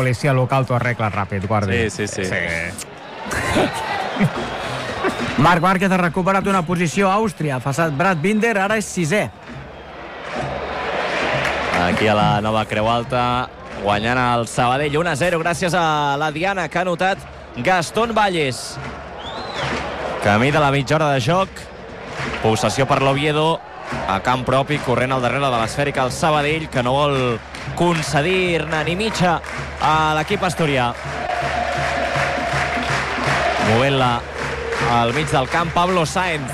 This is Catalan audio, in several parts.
policia local t'ho arregla ràpid, Guardi. Sí. Marc Márquez ha recuperat una posició a Àustria, ha passat Brad Binder, ara és 6è. Aquí a la nova Creu Alta, guanyant el Sabadell 1-0 gràcies a la Diana, que ha anotat Gastón Valles. Camí de la mitja hora de joc, possessió per l'Oviedo, a camp propi, corrent al darrere de l'esfèrica el Sabadell, que no vol concedir-ne ni mitja a l'equip asturià. Movent-la al mig del camp, Pablo Sáenz.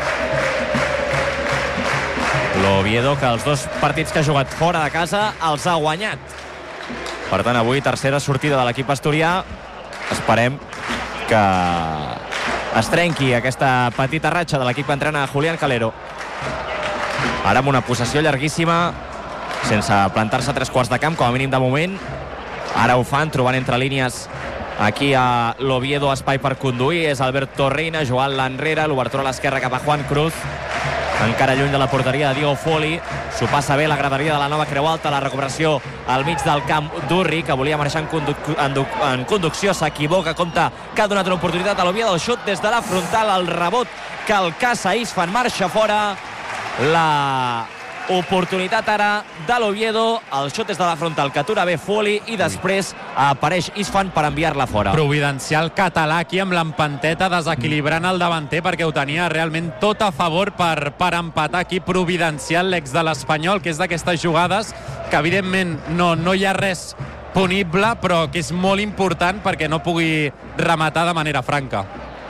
L'Oviedo, que els dos partits que ha jugat fora de casa els ha guanyat. Per tant, avui tercera sortida de l'equip asturià. Esperem que es trenqui aquesta petita ratxa de l'equip que entrena Julián Calero. Ara amb una possessió llarguíssima, sense plantar-se a 3 quarts de camp, com a mínim de moment. Ara ho fan, trobant entre línies aquí a l'Oviedo, espai per conduir. És Alberto Reina jugant-la enrere, l'obertura a l'esquerra cap a Juan Cruz. Encara lluny de la porteria de Diego Foli. S'ho passa bé la graderia de la nova Creu Alta. La recuperació al mig del camp d'Urri, que volia marxar en conducció. S'equivoca, compta que ha donat una oportunitat a l'Oviedo. El xut des de la frontal, el rebot que el caça Isfan, marxa fora. La oportunitat ara de l'Oviedo, el xut des de la frontal que atura bé Foli i després apareix Isfan per enviar-la fora. Providencial català aquí amb l'empanteta, desequilibrant el davanter perquè ho tenia realment tot a favor per empatar aquí. Providencial, l'ex de l'Espanyol, que és d'aquestes jugades que evidentment no hi ha res punible, però que és molt important perquè no pugui rematar de manera franca.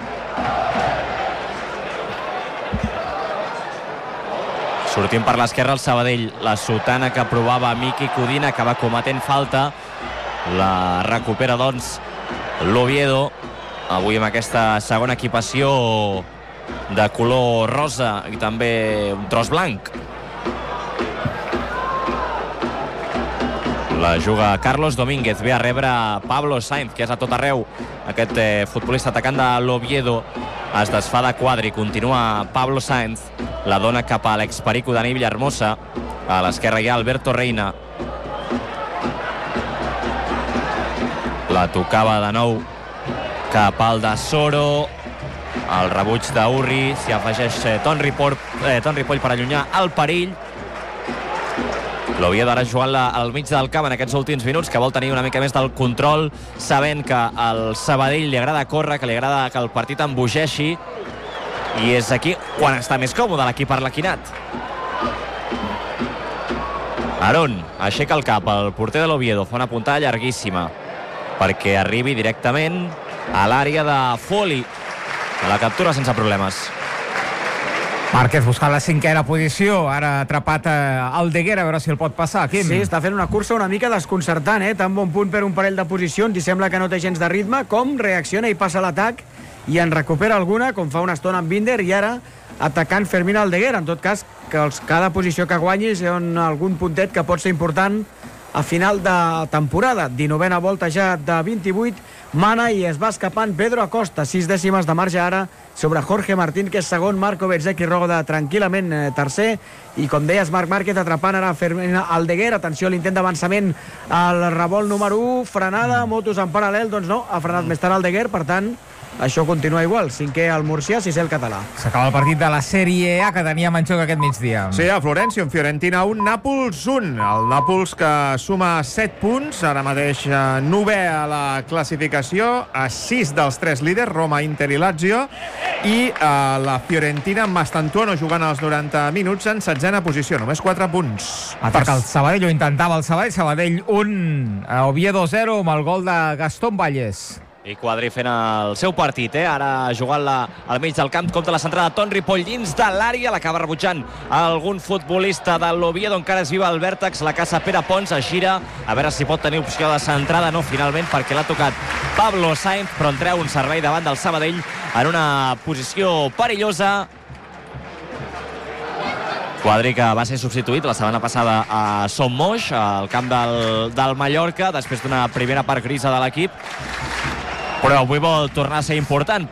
Sortint per l'esquerra el Sabadell, la sotana que provava Miki Codina, acaba cometent falta, la recupera doncs l'Oviedo, avui amb aquesta segona equipació de color rosa i també un tros blanc. La juga Carlos Domínguez, ve a rebre Pablo Sáenz, que és a tot arreu. Aquest futbolista atacant de l'Oviedo es desfà de quadre, continua Pablo Sáenz, la dona cap a l'experico Dani Villahermosa. A l'esquerra hi ha Alberto Reina. La tocava de nou cap al de Soro. El rebuig d'Urri, s'hi afegeix Ton Ripoll per allunyar el perill. L'Oviedo ara jugant-la al mig del camp en aquests últims minuts, que vol tenir una mica més del control, sabent que al Sabadell li agrada córrer, que li agrada que el partit embogeixi, i és aquí quan està més còmode l'equip arlequinat. Aron aixeca el cap, el porter de l'Oviedo fa una puntada llarguíssima perquè arribi directament a l'àrea de Foli. La captura sense problemes. Márquez buscant la 5a posició, ara atrapat Aldeguer, a veure si el pot passar, Quim. Sí, està fent una cursa una mica desconcertant, Tan bon punt per un parell de posicions, i sembla que no té gens de ritme, com reacciona i passa l'atac, i en recupera alguna, com fa una estona amb Binder, i ara atacant Fermín Aldeguer. En tot cas, que cada posició que guanyis hi ha algun puntet que pot ser important a final de temporada. 19a volta ja de 28, mana i es va escapant Pedro Acosta, 6 dècimes de marge ara sobre Jorge Martín, que és segon, Marco Bezzecchi Roda tranquil·lament tercer, i com deies, Marc Márquez atrapant ara Fermín Aldeguer. Atenció a l'intent d'avançament al revolt número 1, frenada, motos en paral·lel, doncs no, ha frenat més tard Aldeguer, per tant això continua igual, 5è el Murcià, 6è el català. S'acaba el partit de la Sèrie A que teníem en joc aquest migdia. Sí, a Florència, en Fiorentina 1, Nàpols 1. El Nàpols que suma 7 punts, ara mateix 9è a la classificació, a 6 dels 3 líders, Roma, Inter i Lazio, i la Fiorentina amb Mastantuono jugant als 90 minuts en 7a posició, només 4 punts. Ataca el Sabadell, ho intentava el Sabadell 1, Oviedo 0, amb el gol de Gastón Valles. I Quadri fent el seu partit, ara jugant-la al mig del camp, compta la centrada Ton Ripoll dins de l'àrea, l'acaba rebutjant algun futbolista de l'Oviedo, encara es viva el vèrtex, la caça Pere Pons, es gira, a veure si pot tenir opció de centrada, no finalment, perquè l'ha tocat Pablo Sáenz, però en treu un servei davant del Sabadell en una posició perillosa. Quadri que va ser substituït la setmana passada a Son Moix, al camp del Mallorca, després d'una primera part grisa de l'equip, però avui vol tornar a ser important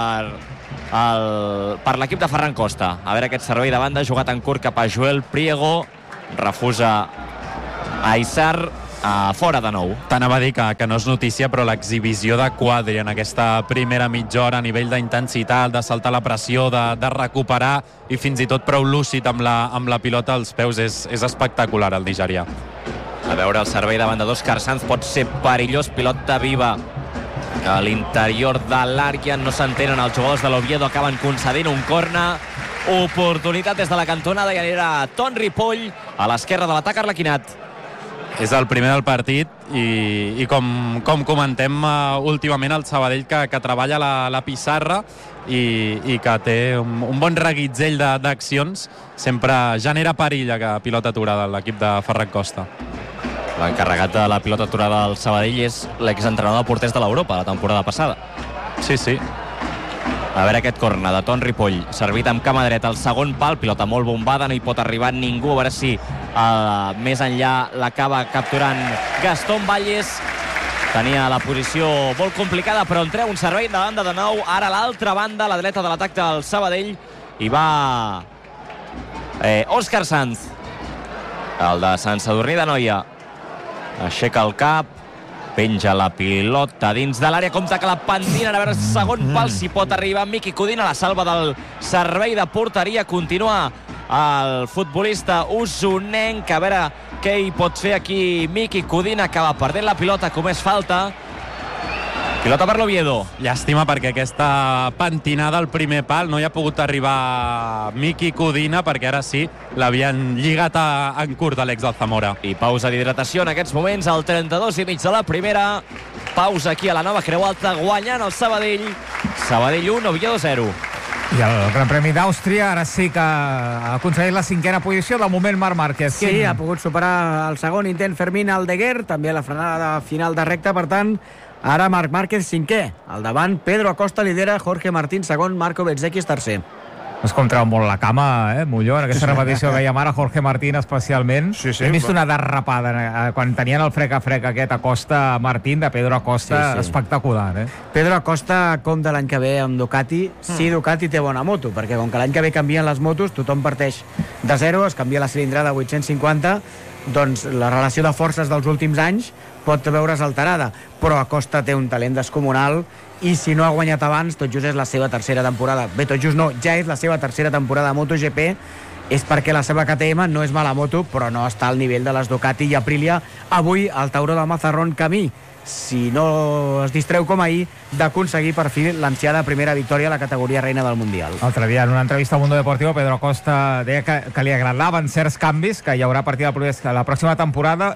per l'equip de Ferran Costa. A veure aquest servei de banda, jugat en curt cap a Joel Priego, refusa Aissar, a fora de nou. T'anava a dir que no és notícia, però l'exhibició de Quadri en aquesta primera mitja hora a nivell d'intensitat, de saltar la pressió, de recuperar i fins i tot prou lúcid amb la pilota als peus és espectacular, el nigerià. A veure, el servei davant de d'Òscar Sanz pot ser perillós. Pilota viva que a l'interior de l'àrea no s'entenen els jugadors de l'Oviedo, acaben concedint un corna. Oportunitat des de la cantonada i era Ton Ripoll a l'esquerra de l'atac arlequinat. És el primer del partit i com comentem últimament el Sabadell que treballa la pissarra i que té un bon reguitzell d'accions, sempre genera perill a pilota aturada l'equip de Ferran Costa. L'encarregat de la pilota aturada del Sabadell és l'exentrenador de porters de l'Europa la temporada passada. Sí. A veure aquest corna de Ton Ripoll, servit amb cama dreta al segon pal, pilota molt bombada, no hi pot arribar ningú, a veure si més enllà l'acaba capturant Gastón Valles. Tenia la posició molt complicada, però en treu un servei de banda de nou, ara a l'altra banda, la dreta de l'atac del Sabadell, i va Òscar Sanz, el de Sant Sadurní d'Anoia. Aixeca el cap, penja la pilota dins de l'àrea, compta que la pentinen, a veure segon pal si pot arribar Miqui Codina, la salva del servei de porteria, continua el futbolista usonenc, a veure què hi pot fer aquí Miqui Codina, acaba perdent la pilota, com és falta. Pilota per l'Oviedo. Llàstima perquè aquesta pentinada al primer pal no hi ha pogut arribar Miqui Codina, perquè ara sí l'havien lligat en curt a l'ex del Zamora. I pausa d'hidratació en aquests moments, al 32 i mig de la primera. Pausa aquí a la nova Creu Alta, guanyant el Sabadell. Sabadell 1, Oviedo 0. I el Gran Premi d'Àustria ara sí que ha aconseguit la cinquena posició. De moment Marc Márquez. Sí, ha pogut superar el segon intent Fermín Aldeguer, també la frenada final de recta, per tant ara Marc Márquez cinquè, al davant Pedro Acosta lidera, Jorge Martín segon, Marco Bezzecchi tercer. Es com treu molt la cama, Molló, en aquesta repetició que veiem ara, Jorge Martín especialment. Sí. Hem vist una derrapada quan tenien el frec a frec aquest Acosta Martín, de Pedro Acosta, sí. espectacular. Pedro Acosta, com de l'any que ve amb Ducati, sí, Ducati té bona moto, perquè com que l'any que ve canvien les motos, tothom parteix de zero, es canvia la cilindrada a 850, doncs la relació de forces dels últims anys pot veure's alterada, però Acosta té un talent descomunal i si no ha guanyat abans, tot just és la seva tercera temporada. Bé, tot just no, ja és la seva tercera temporada a MotoGP, és perquè la seva KTM no és mala moto, però no està al nivell de les Ducati i Aprilia. Avui el Tauro de Mazarrón camí, si no es distreu com ahir, d'aconseguir per fi l'ansiada primera victòria a la categoria reina del Mundial. L'altre dia, en una entrevista al Mundo Deportivo, Pedro Acosta deia que li agradaven certs canvis, que hi haurà a partir de la pròxima temporada,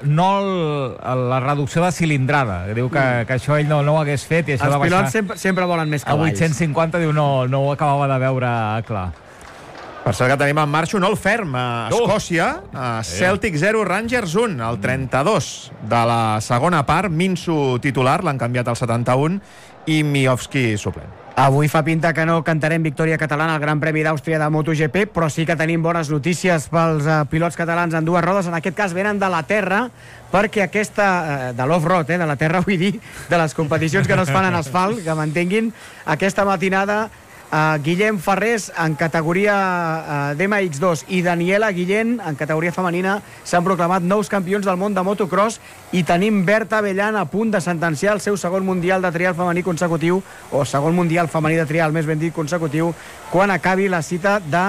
no la reducció de cilindrada. Diu que això ell no ho hagués fet i això Els de baixar pilots sempre volen més a cavalls. 850, diu no ho acabava de veure clar. Per cert que tenim en marxa un all ferm a Escòcia, Celtic 0, Rangers 1, el 32 de la segona part, Minsu titular, l'han canviat al 71, i Miovski suplent. Avui fa pinta que no cantarem victòria catalana al Gran Premi d'Àustria de MotoGP, però sí que tenim bones notícies pels pilots catalans en dues rodes. En aquest cas venen de la terra, perquè aquesta, de l'off-road, de la terra vull dir, de les competicions que no es fan en asfalt, que mantinguin aquesta matinada, Guillem Ferrés en categoria d'MX2 i Daniela Guillén en categoria femenina s'han proclamat nous campions del món de motocross, i tenim Berta Avellán a punt de sentenciar el seu segon mundial de trial femení consecutiu, o segon mundial femení de trial, més ben dit, consecutiu, quan acabi la cita de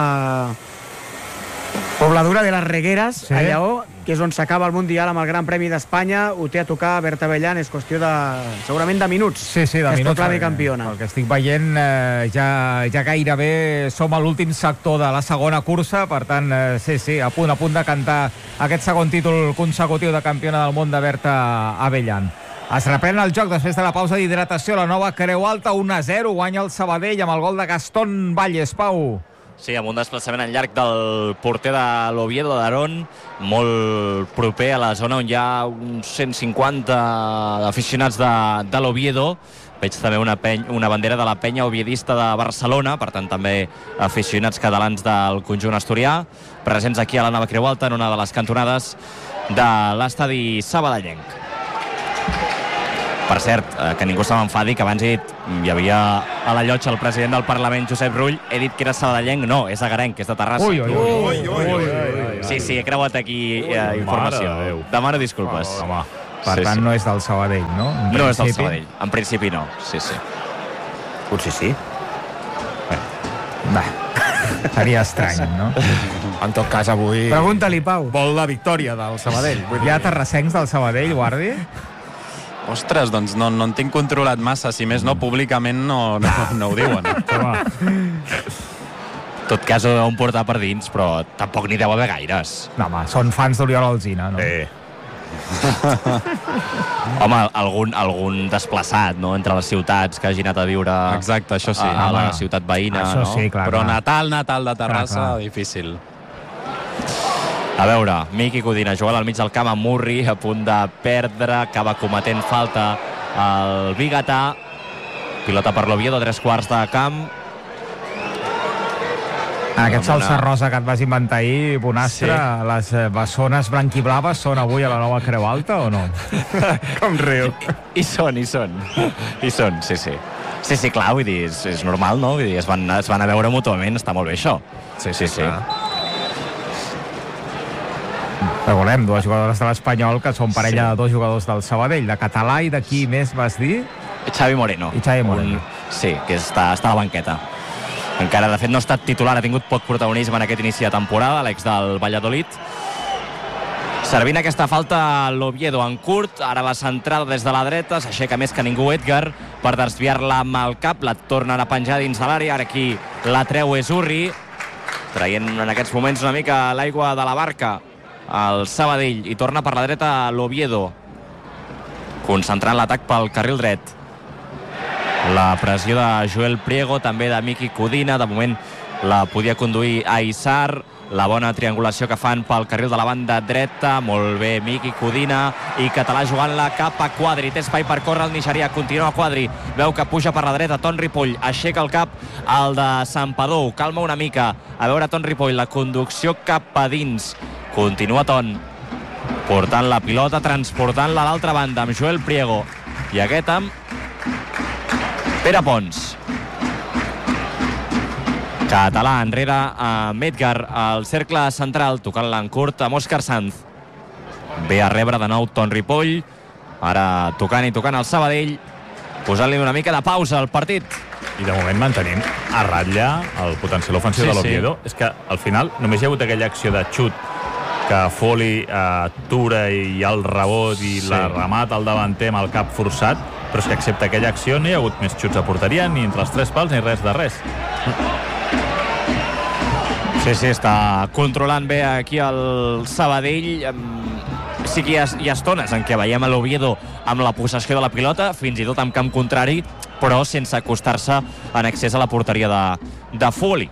Pobladura de les Regueres, sí, a Lleó, que és on s'acaba el Mundial amb el Gran Premi d'Espanya. Ho té a tocar Berta Avellán, és qüestió de, segurament, de minuts. Sí, de minuts. Que es proclami campiona. El que estic veient, ja gairebé som a l'últim sector de la segona cursa, per tant, sí, a punt de cantar aquest segon títol consecutiu de campiona del món de Berta Avellán. Es reprèn el joc després de la pausa d'hidratació. La nova Creu Alta, 1-0, guanya el Sabadell amb el gol de Gastón Valles. Pau. Sí, amb un desplaçament en llarg del porter de l'Oviedo d'Arón, molt proper a la zona on hi ha uns 150 aficionats de l'Oviedo. Veig també una bandera de la penya oviedista de Barcelona, per tant també aficionats catalans del conjunt asturià, presents aquí a la nova Creu Alta en una de les cantonades de l'estadi sabadellenc. Per cert, que ningú se m'enfadi, que abans hi havia a la llotja el president del Parlament, Josep Rull. He dit que era sabadellenc, no, és agarenc, que és de Terrassa. Ui. Sí, he creuat aquí informació. Demano disculpes. Home, per tant, no és del Sabadell, no? No és del Sabadell. En principi no. Sí. Potser sí. Va, seria estrany, no? En tot cas, avui Pregunta-li, Pau. vol la victòria del Sabadell. Hi ha terrassencs del Sabadell, Guardi? Ostres, doncs no en tinc controlat massa. Si més no, públicament no ho diuen. Home, En tot cas, ho deuen portar per dins, però tampoc n'hi deu haver gaires. no, home, són fans d'Oriol Alsina, no? Home, algun desplaçat, no?, entre les ciutats que hagi anat a viure Exacte, això sí. a la ciutat veïna, Això no? sí, clar. Però clar. Natal de Terrassa, Clar. difícil. A veure, Miqui Codina jugant al mig del camp amb Murri, a punt de perdre, acaba cometent falta el biguetà. Pilota per l'Oviedo, 3/4 de camp. En aquest salsa rosa que et vas inventar ahir, Bonastre, les bessones blanquiblaves són avui a la nova Creu Alta o no? Com riu. I són. Sí. Sí, clar, vull dir, és normal, no? Vull dir, es van a veure mútuament, està molt bé això. Sí. Recordem, dues jugadores de l'Espanyol que són parella de dos jugadors del Sabadell, de Català i de qui més vas dir? Xavi Moreno. I Xavi Moreno. Sí, que està a la banqueta. Encara, de fet, no ha estat titular, ha tingut poc protagonisme en aquest inici de temporada, l'ex del Valladolid. Servint aquesta falta l'Oviedo en curt, ara la centrada des de la dreta, s'aixeca més que ningú Edgar per desviar-la amb el cap, la tornen a penjar dins de l'àrea, ara aquí la treu és Urri, traient en aquests moments una mica l'aigua de la barca el Sabadell, i torna per la dreta l'Oviedo, concentrant l'atac pel carril dret. La pressió de Joel Priego, també de Miqui Codina, de moment la podia conduir a Issar, la bona triangulació que fan pel carril de la banda dreta, molt bé Miqui Codina, i Català jugant-la cap a Quadri, té espai per córrer el nigerià, continua Quadri, veu que puja per la dreta Ton Ripoll, aixeca el cap el de Santpedor, calma una mica, a veure Ton Ripoll, la conducció cap a dins, continua Ton, portant la pilota, transportant-la a l'altra banda amb Joel Priego, i aquest amb Pere Pons. Català enrere amb Edgar al cercle central, tocant-la en curt amb Òscar Sanz. Ve a rebre de nou Ton Ripoll, ara tocant el Sabadell, posant-li una mica de pausa al partit. I de moment mantenim a ratlla el potencial ofensiu de l'Oviedo. És que al final només hi ha hagut aquella acció de xut que Foley atura i el rebot i la remata al davanter amb el cap forçat, però és que excepte aquella acció no hi ha hagut més xuts a porteria, ni entre els tres pals ni res de res. Sí, està controlant bé aquí el Sabadell. Sí que hi ha estones en què veiem a l'Oviedo amb la possessió de la pilota, fins i tot amb camp contrari, però sense acostar-se en excés a la porteria de Foley.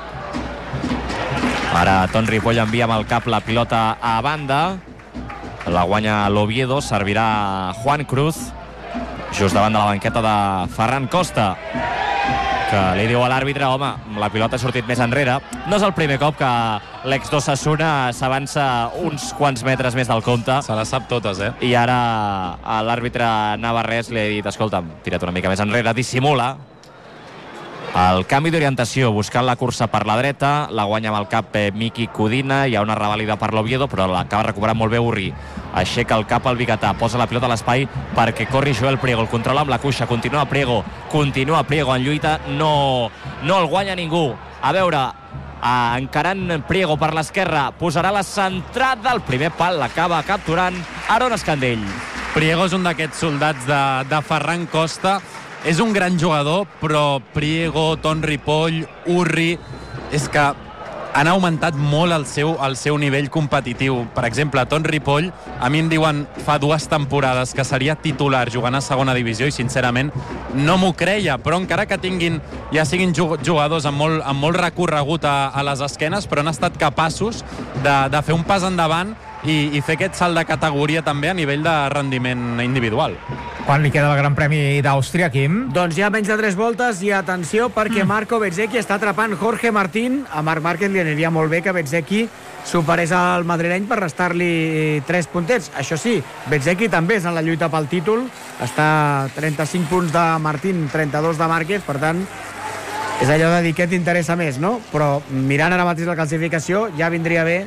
Ara Ton Ripoll envia amb el cap la pilota a banda, la guanya l'Oviedo, servirà Juan Cruz, just davant de la banqueta de Ferran Costa, que li diu a l'àrbitre, home, la pilota ha sortit més enrere. No és el primer cop que l'ex d'Osasuna s'avança uns quants metres més del compte. Se les sap totes, I ara l'àrbitre Navarrés li ha dit, escolta'm, tira't una mica més enrere, dissimula. El canvi d'orientació, buscant la cursa per la dreta, la guanya amb el cap Miqui Codina, hi ha una revàlida per l'Oviedo, però l'acaba recuperant molt bé Urri. Aixeca el cap al biguetà, posa la pilota a l'espai perquè corri Joel Priego, el controla amb la cuixa, continua Priego en lluita, no el guanya ningú. A veure, encarant Priego per l'esquerra, posarà la centrada, el primer pal l'acaba capturant Aaron Escandell. Priego és un d'aquests soldats de Ferran Costa. És un gran jugador, però Priego, Ton Ripoll, Urri, és que han augmentat molt el seu nivell competitiu. Per exemple, Ton Ripoll, a mi em diuen fa 2 temporades que seria titular jugant a segona divisió i sincerament no m'ho creia, però encara que ja siguin jugadors amb molt recorregut a les esquenes, però han estat capaços de fer un pas endavant i fer aquest salt de categoria també a nivell de rendiment individual. Quan li queda el Gran Premi d'Àustria, Quim? Doncs ja menys de 3 voltes i atenció perquè Marco Bezzecchi està atrapant Jorge Martín. A Marc Márquez li aniria molt bé que Bezzecchi superés el madrileny per restar-li 3 puntets. Això sí, Bezzecchi també és en la lluita pel títol, està a 35 punts de Martín, 32 de Márquez, per tant és allò de dir què t'interessa més, no? Però mirant ara mateix la classificació ja vindria bé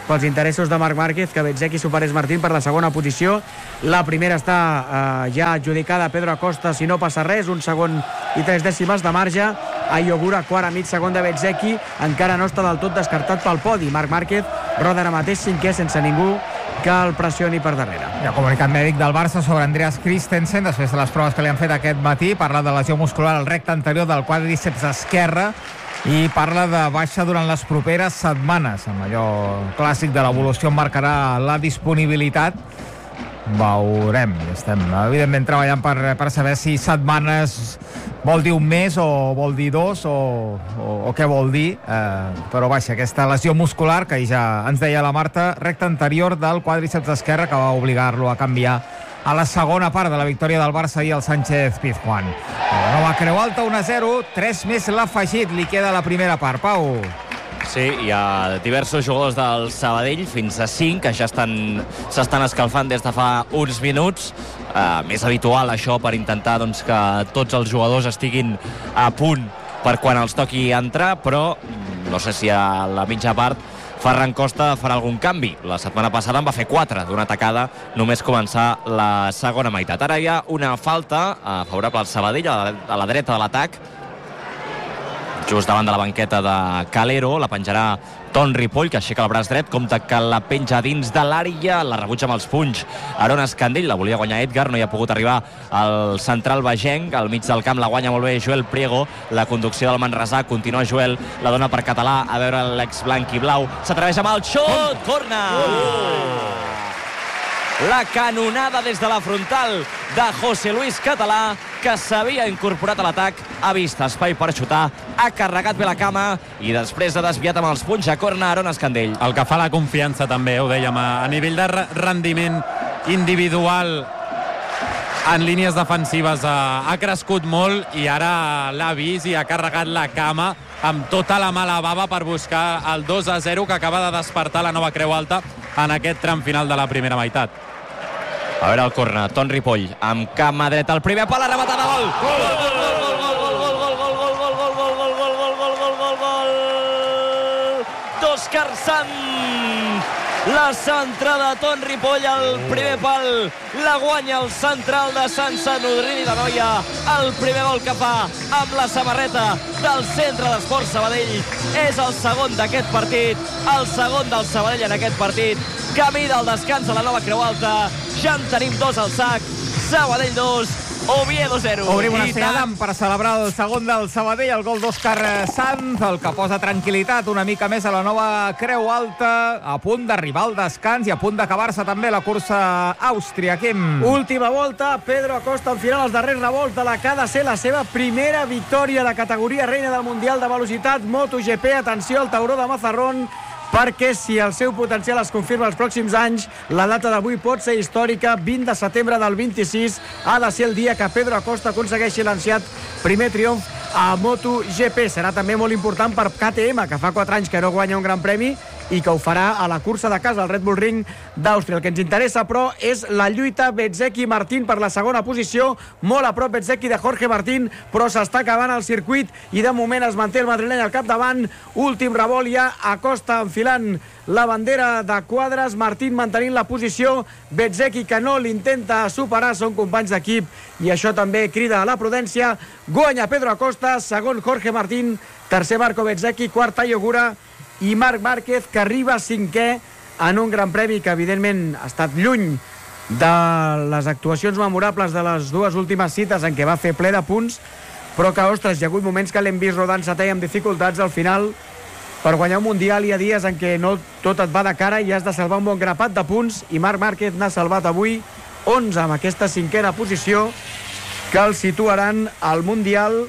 pels interessos de Marc Márquez que Bezzecchi superés Martín per la segona posició. La primera està ja adjudicada a Pedro Acosta si no passa res, 1 segon i 3 dècimes de marge. Ayogura, quart a mig segon de Bezzecchi, encara no està del tot descartat pel podi. Marc Márquez roda ara mateix 5è sense ningú que el pressioni per darrere. Hi ha comunicat mèdic del Barça sobre Andreas Christensen després de les proves que li han fet aquest matí. Parla de lesió muscular al recte anterior del quadríceps esquerre i parla de baixa durant les properes setmanes. Amb allò clàssic de l'evolució marcarà la disponibilitat. Veurem, estem evidentment treballant per saber si setmanes vol dir un mes o vol dir 2 o què vol dir, però vaja, aquesta lesió muscular que ja ens deia la Marta, recta anterior del quadríceps esquerre, que va obligar-lo a canviar a la segona part de la victòria del Barça i el Sánchez Pizjuán. La nova Creu Alta 1-0, 3 més l'ha afegit, li queda la primera part. Pau. Sí, hi ha diversos jugadors del Sabadell, fins a 5, que ja s'estan escalfant des de fa uns minuts. Més habitual això per intentar doncs, que tots els jugadors estiguin a punt per quan els toqui entrar, però no sé si a la mitja part Ferran Costa farà algun canvi. La setmana passada en va fer 4 d'una tacada només començar la segona meitat. Ara hi ha una falta favorable al Sabadell a la dreta de l'atac, just davant de la banqueta de Calero. La penjarà Ton Ripoll, que aixeca el braç dret, compta que la penja dins de l'àrea, la rebutja amb els punys Aron Escandell, la volia guanyar Edgar, no hi ha pogut arribar al central bagenc, al mig del camp la guanya molt bé Joel Priego, la conducció del Manresà, continua Joel, la dona per Català, a veure l'ex blanc i blau, s'atreveix amb el xut, corner! La canonada des de la frontal de José Luis Català, que s'havia incorporat a l'atac, ha vist espai per xutar, ha carregat bé la cama i després ha desviat amb els punys a corna Aron Escandell. El que fa la confiança també, ho dèiem, a nivell de rendiment individual en línies defensives ha crescut molt i ara l'ha vist i ha carregat la cama amb tota la mala bava per buscar el 2-0 que acaba de despertar la nova Creu Alta en aquest tram final de la primera meitat. A veure el corner, Ton Ripoll amb cama dreta, el primer pal, la rematada, gol! Gol, gol, gol, gol, gol, gol, gol, gol, gol, d'Òscar Sant. La centrada de Ton Ripoll, el primer pal, la guanya el central de Sant Sadurní de Noia. El primer gol que fa amb la samarreta del Centre d'Esports Sabadell. És el segon d'aquest partit, el segon del Sabadell en aquest partit. Camí del descans a la nova Creu Alta. Ja en tenim 2 al sac. Sabadell 2, Oviedo 0. Obrim una Seadam per celebrar el segon del Sabadell, el gol d'Òscar Sanz, el que posa tranquil·litat una mica més a la nova Creu Alta, a punt d'arribar al descans i a punt d'acabar-se també la cursa Àustria. Quim. Última volta, Pedro Acosta enfilant els darrers revolts de la que ha de ser la seva primera victòria de categoria reina del Mundial de Velocitat MotoGP. Atenció al tauró de Mazarrón, perquè si el seu potencial es confirma els pròxims anys, la data d'avui pot ser històrica. 20 de setembre del 26 ha de ser el dia que Pedro Acosta aconsegueixi l'ansiat primer triomf a MotoGP. Serà també molt important per KTM, que fa 4 anys que no guanya un gran premi i que ho farà a la cursa de casa, al Red Bull Ring d'Àustria. El que ens interessa, però, és la lluita Bezzecchi-Martín per la segona posició. Molt a prop Bezzecchi de Jorge Martín, però s'està acabant el circuit i de moment es manté el madrileny al capdavant. Últim revolt, ja Acosta enfilant la bandera de quadres, Martín mantenint la posició, Bezzecchi que no l'intenta superar, són companys d'equip i això també crida a la prudència. Guanya Pedro Acosta, segon Jorge Martín, tercer Marco Bezzecchi, quart Ayogura i Marc Márquez, que arriba 5è en un gran premi que evidentment ha estat lluny de les actuacions memorables de les 2 últimes cites en què va fer ple de punts, però que, ostres, hi ha hagut moments que l'hem vist rodant setè amb dificultats. Al final, per guanyar un Mundial hi ha dies en què no tot et va de cara i has de salvar un bon grapat de punts, i Marc Márquez n'ha salvat avui 11 amb aquesta 5a posició que el situaran al Mundial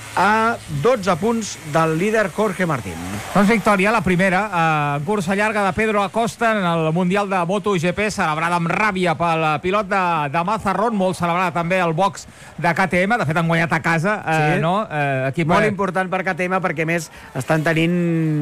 a 12 punts del líder Jorge Martín. Doncs victòria, la primera, cursa llarga de Pedro Acosta en el Mundial de MotoGP, celebrada amb ràbia pel pilot de Mazarrón, molt celebrada també el box de KTM, de fet han guanyat a casa, sí, no? Equip molt important per KTM, perquè més estan tenint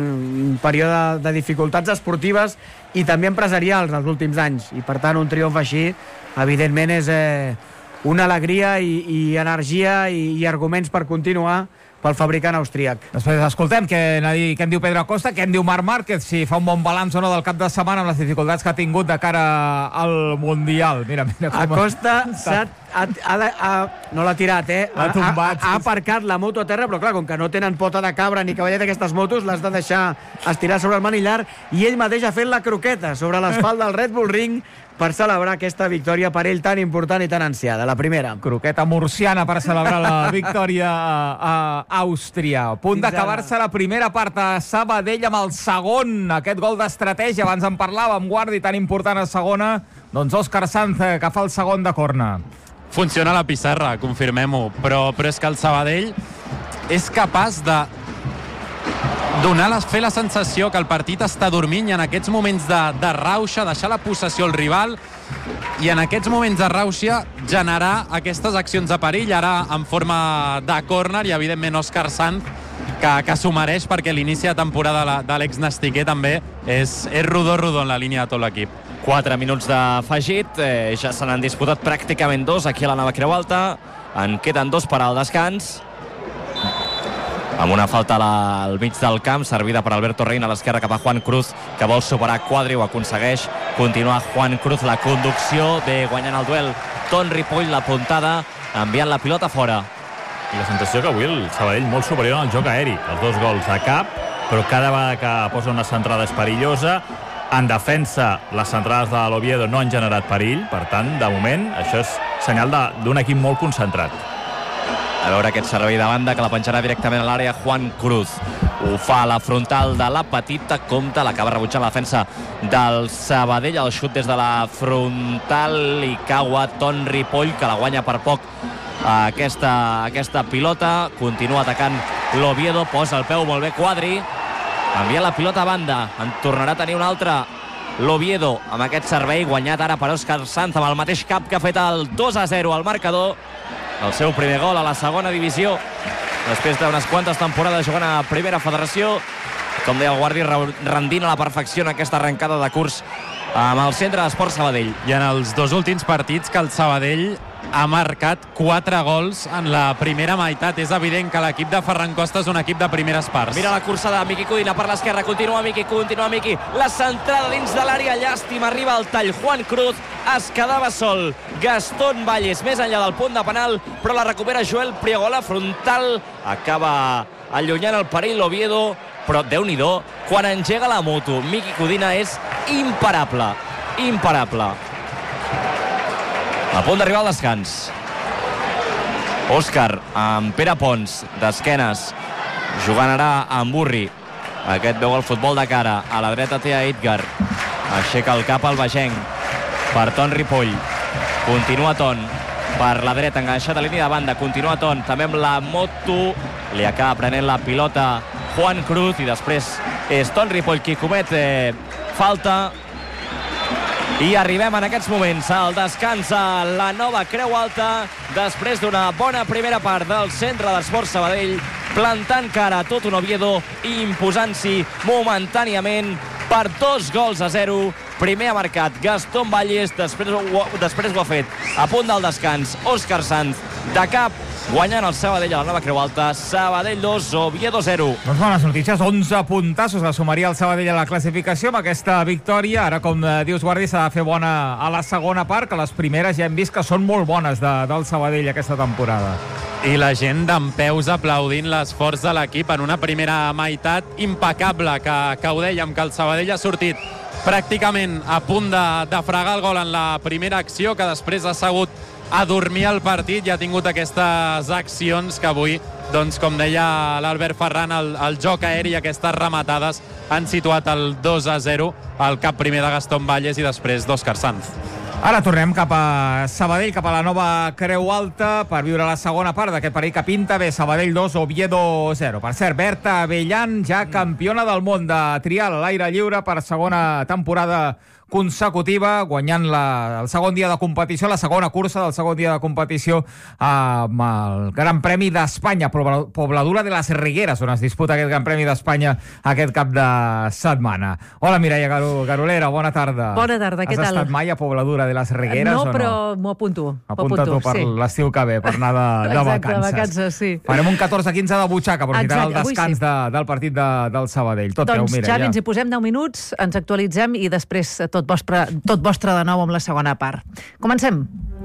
un període de dificultats esportives i també empresarials els últims anys, i per tant un triomf així evidentment és una alegria i energia i arguments per continuar pel fabricant austríac. Després escoltem què en diu Pedro Acosta, què en diu Marc Márquez, si fa un bon balanç o no del cap de setmana amb les dificultats que ha tingut de cara al Mundial. Mira com... Acosta no l'ha tirat, L'ha tombat. Ha aparcat la moto a terra, però clar, com que no tenen pota de cabra ni cavallet d'aquestes motos, l'has de deixar estirar sobre el manillar, i ell mateix ha fet la croqueta sobre l'asfalt del Red Bull Ring per celebrar aquesta victòria per ell tan important i tan ansiada, la primera. Croqueta murciana per celebrar la victòria a Àustria. A punt d'acabar-se la primera part a Sabadell amb el segon, aquest gol d'estratègia, abans en parlàvem, Guardi, tan important a segona, doncs Òscar Sanz que fa el segon de corna. Funciona la pissarra, confirmem-ho, però és que el Sabadell és capaç de fer la sensació que el partit està dormint i en aquests moments de rauxa, deixar la possessió al rival i en aquests moments de rauxa generar aquestes accions de perill, ara en forma de córner, i evidentment Òscar Sanz que s'ho mereix perquè l'inici de temporada de l'ex-Nastiquer també és rodó en la línia de tot l'equip. 4 minuts d'afegit, ja se n'han disputat pràcticament 2 aquí a la nova Creu Alta, en queden 2 per al descans, amb una falta al mig del camp, servida per Alberto Reina a l'esquerra cap a Juan Cruz, que vol superar Quadri, ho aconsegueix, continua Juan Cruz la conducció, ve guanyant el duel Ton Ripoll, la puntada, enviant la pilota fora. I la sensació que avui el Sabadell molt superior al joc aeri, els 2 gols a cap, però cada vegada que posa una centrada és perillosa. En defensa, les centrades de l'Oviedo no han generat perill, per tant, de moment, això és senyal d'un equip molt concentrat. A veure aquest servei de banda que la penjarà directament a l'àrea Juan Cruz. Ho fa a la frontal de la petita, compta, l'acaba rebutjant la defensa del Sabadell. El xut des de la frontal i cau a Ton Ripoll, que la guanya per poc aquesta pilota. Continua atacant l'Oviedo, posa el peu molt bé Quadri, envia la pilota a banda, en tornarà a tenir una altra l'Oviedo amb aquest servei, guanyat ara per Òscar Sanz amb el mateix cap que ha fet el 2-0 al marcador. El seu primer gol a la segona divisió després d'unes quantes temporades jugant a Primera Federació. Com deia el Guardi, rendint a la perfecció en aquesta arrencada de curs amb el Centre d'Esport Sabadell. I en els 2 últims partits que el Sabadell ha marcat 4 gols en la primera meitat. És evident que l'equip de Ferran Costa és un equip de primeres parts. Mira la cursa de Miqui Codina per l'esquerra, continua Miqui, la centrada dins de l'àrea, llàstima, arriba el tall Juan Cruz, es quedava sol Gastón Valles més enllà del punt de penal, però la recupera Joel Priegola, frontal, acaba allunyant el perill l'Oviedo, però Déu-n'hi-do, quan engega la moto Miqui Codina és imparable. A punt d'arribar al descans. Òscar amb Pere Pons d'esquenes, jugant ara amb Burri. Aquest veu el futbol de cara, a la dreta té a Edgar, aixeca el cap al Bagenc per Ton Ripoll, continua Ton per la dreta, enganxat a línia de banda, continua Ton, també amb la moto, li acaba prenent la pilota Juan Cruz i després és Ton Ripoll qui comet falta. I arribem en aquests moments al descans a la nova Creu Alta després d'una bona primera part del Centre d'Esport Sabadell, plantant cara a tot un Oviedo i imposant-s'hi momentàniament per 2-0. Primer ha marcat Gastón Valles, després ho ha fet a punt del descans Òscar Sanz de cap, guanyant el Sabadell a la nova Creu Alta. Sabadell 2, Oviedo 0. Doncs bones notícies, 11 puntassos la sumaria el Sabadell a la classificació amb aquesta victòria. Ara, com dius, Guardi, s'ha de fer bona a la segona part, que les primeres ja hem vist que són molt bones del Sabadell aquesta temporada. I la gent dempeus aplaudint l'esforç de l'equip en una primera meitat impecable, que ho dèiem, que el Sabadell ha sortit pràcticament a punt de fregar el gol en la primera acció, que després ha segut a dormir el partit i ha tingut aquestes accions que avui, doncs, com deia l'Albert Ferran, el joc aeri i aquestes rematades han situat el 2-0 al cap primer de Gastón Valles i després d'Òscar Sanz. Ara tornem cap a Sabadell, cap a la nova Creu Alta, per viure la segona part d'aquest parell que pinta bé. Sabadell 2, Oviedo 0. Per cert, Berta Abellan, ja campiona del món de trial a l'aire lliure per segona temporada consecutiva, guanyant el segon dia de competició, la segona cursa del segon dia de competició amb el Gran Premi d'Espanya, Pobladura de las Rigueras, on es disputa aquest Gran Premi d'Espanya aquest cap de setmana. Hola, Mireia Garolera, bona tarda. Bona tarda, què tal? Has estat mai a Pobladura de les Rigueres o no? No, però m'ho apunto. Apunta tu per l'estiu que ve, per anar de vacances. Exacte, de vacances, sí. Farem un 14-15 de butxaca, aprofitant el descans del partit del Sabadell. Tot doncs, Mireia. Xavi, ens hi posem 10 minuts, ens actualitzem i després tot vostre de nou amb la segona part. Comencem.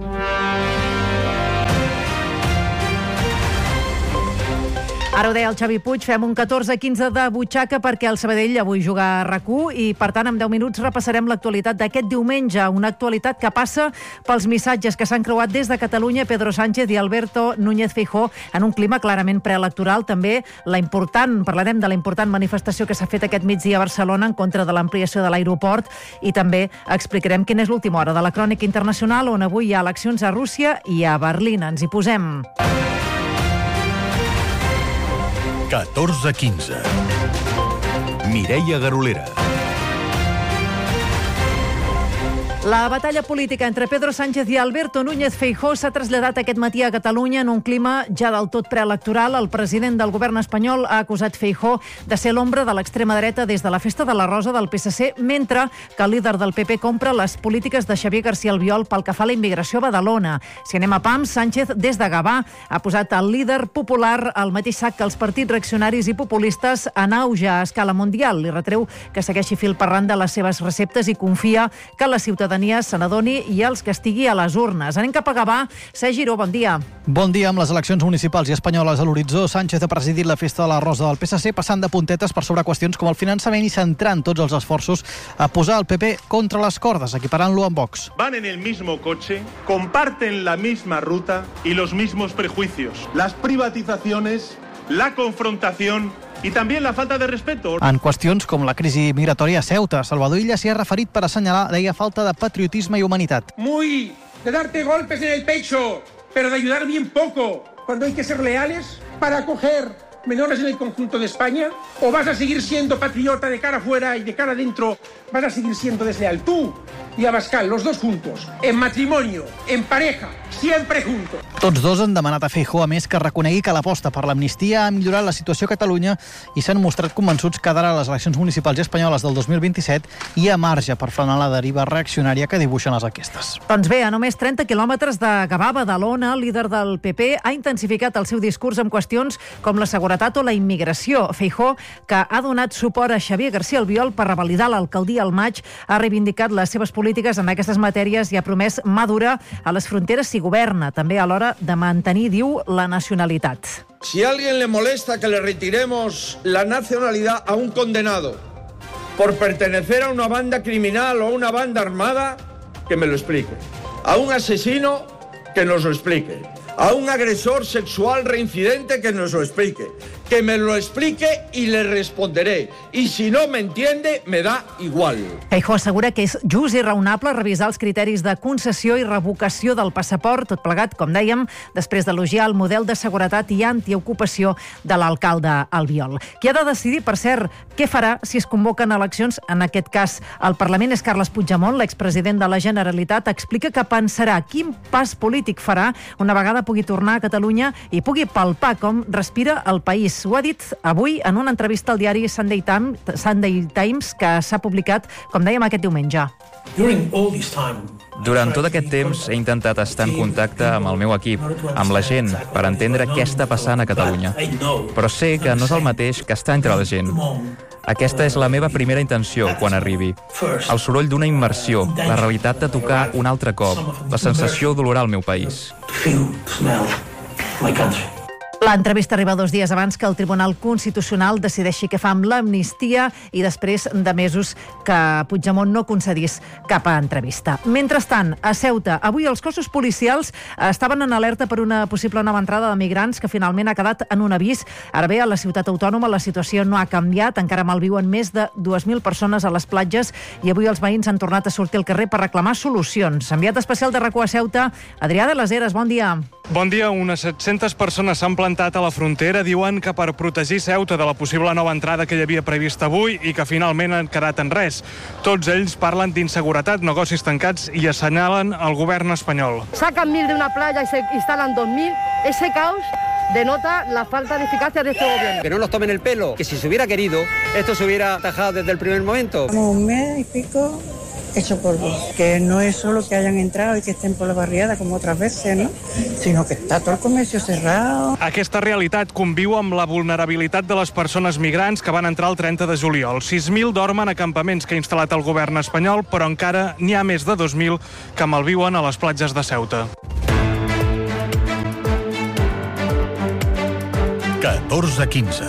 Ara ho deia el Xavi Puig, fem un 14-15 de butxaca perquè el Sabadell avui juga a RAC1 i, per tant, en 10 minuts repassarem l'actualitat d'aquest diumenge, una actualitat que passa pels missatges que s'han creuat des de Catalunya Pedro Sánchez i Alberto Núñez Feijóo en un clima clarament preelectoral. També parlarem de la important manifestació que s'ha fet aquest migdia a Barcelona en contra de l'ampliació de l'aeroport i també explicarem quina és l'última hora de la crònica internacional, on avui hi ha eleccions a Rússia i a Berlín. Ens hi posem. 14-15. Mireia Garolera. La batalla política entre Pedro Sánchez i Alberto Núñez Feijóo s'ha traslladat aquest matí a Catalunya en un clima ja del tot preelectoral. El president del govern espanyol ha acusat Feijóo de ser l'ombra de l'extrema dreta des de la Festa de la Rosa del PSC, mentre que el líder del PP compra les polítiques de Xavier García Albiol pel que fa a la immigració a Badalona. Si anem a pams, Sánchez, des de Gavà, ha posat el líder popular al mateix sac que els partits reaccionaris i populistes en auge a escala mundial. Li retreu que segueixi fil per randa les seves receptes i confia que la ciutadania se n'adoni i els castigui a les urnes. Anem cap a Gavà. Sergi Giró, bon dia. Bon dia. Amb les eleccions municipals i espanyoles a l'horitzó, Sánchez ha presidit la Festa de la Rosa del PSC, passant de puntetes per sobre qüestions com el finançament i centrant tots els esforços a posar el PP contra les cordes, equiparant-lo amb Vox. Van en el mismo coche, comparten la misma ruta y los mismos prejuicios. Las privatizaciones, la confrontación i també la falta de respeto. En qüestions com la crisi migratòria a Ceuta, Salvador Illa s'hi ha referit per assenyalar, deia, falta de patriotisme i humanitat. Muy de darte golpes en el pecho, pero de ayudar bien poco, cuando hay que ser leales para acoger menores en el conjunto de España, o vas a seguir siendo patriota de cara afuera y de cara adentro vas a seguir siendo desleal. Tú y Abascal, los dos juntos, en matrimonio, en pareja, siempre juntos. Tots dos han demanat a Feijóo, a més, que reconegui que l'aposta per l'amnistia ha millorat la situació a Catalunya i s'han mostrat convençuts que d'ara a les eleccions municipals i espanyoles del 2027 hi ha marge per frenar la deriva reaccionària que dibuixen les enquestes. Doncs bé, a només 30 quilòmetres de Gavà, Badalona, el líder del PP ha intensificat el seu discurs en qüestions com la seguretat o la immigració. Feijóo, que ha donat suport a Xavier García Albiol per revalidar l'alcaldia al maig, ha reivindicat les seves polítiques en aquestes matèries i ha promès mà dura a les fronteres si governa, també a l'hora de mantenir, diu, la nacionalitat. Si a alguien le molesta que le retiremos la nacionalidad a un condenado por pertenecer a una banda criminal o una banda armada, que me lo explique. A un asesino, que nos lo explique. A un agresor sexual reincidente, que nos lo explique. Que me lo explique y le responderé. Y si no me entiende, me da igual. Feijóo assegura que és just i raonable revisar els criteris de concessió i revocació del passaport, tot plegat, com dèiem, després d'elogiar el model de seguretat i antiocupació de l'alcalde Albiol. Qui ha de decidir, per cert, què farà si es convoquen eleccions, en aquest cas al Parlament, és Carles Puigdemont, l'expresident de la Generalitat, explica que pensarà quin pas polític farà una vegada pugui tornar a Catalunya i pugui palpar com respira el país. Ho ha dit avui en una entrevista al diari Sunday Times que s'ha publicat, com dèiem, aquest diumenge. Durant tot aquest temps he intentat estar en contacte amb el meu equip, amb la gent, per entendre què està passant a Catalunya. Però sé que no és el mateix que estar entre la gent. Aquesta és la meva primera intenció quan arribi. El soroll d'una immersió, la realitat de tocar un altre cop, la sensació d'olorar el meu país. L'entrevista arriba 2 dies abans que el Tribunal Constitucional decideixi què fa amb l'amnistia i després de mesos que Puigdemont no concedís cap entrevista. Mentrestant, a Ceuta, avui els cossos policials estaven en alerta per una possible nova entrada de migrants que finalment ha quedat en un avís. Ara bé, a la ciutat autònoma la situació no ha canviat, encara malviuen més de 2.000 persones a les platges i avui els veïns han tornat a sortir al carrer per reclamar solucions. Enviat especial de RAC1 a Ceuta, Adrià de les Heres, bon dia. Bon dia. Unes 700 persones s'han plantat a la frontera. Diuen que per protegir Ceuta de la possible nova entrada que hi havia prevista avui i que finalment han quedat en res. Tots ells parlen d'inseguretat, negocis tancats i assenyalen el govern espanyol. Sacan 1.000 de una playa y se instalan 2.000. Ese caos denota la falta de eficacia de este gobierno. Que no nos tomen el pelo, que si se hubiera querido, esto se hubiera atajado desde el primer momento. Como un mes y pico hecho polvo. Que no es solo que hayan entrado y que estén por la barriada como otras veces, ¿no? Sinó que està tot el comercio cerrado. Aquesta realitat conviu amb la vulnerabilitat de les persones migrants que van entrar el 30 de juliol. 6.000 dormen a campaments que ha instal·lat el govern espanyol, però encara n'hi ha més de 2.000 que malviuen a les platges de Ceuta. 14-15.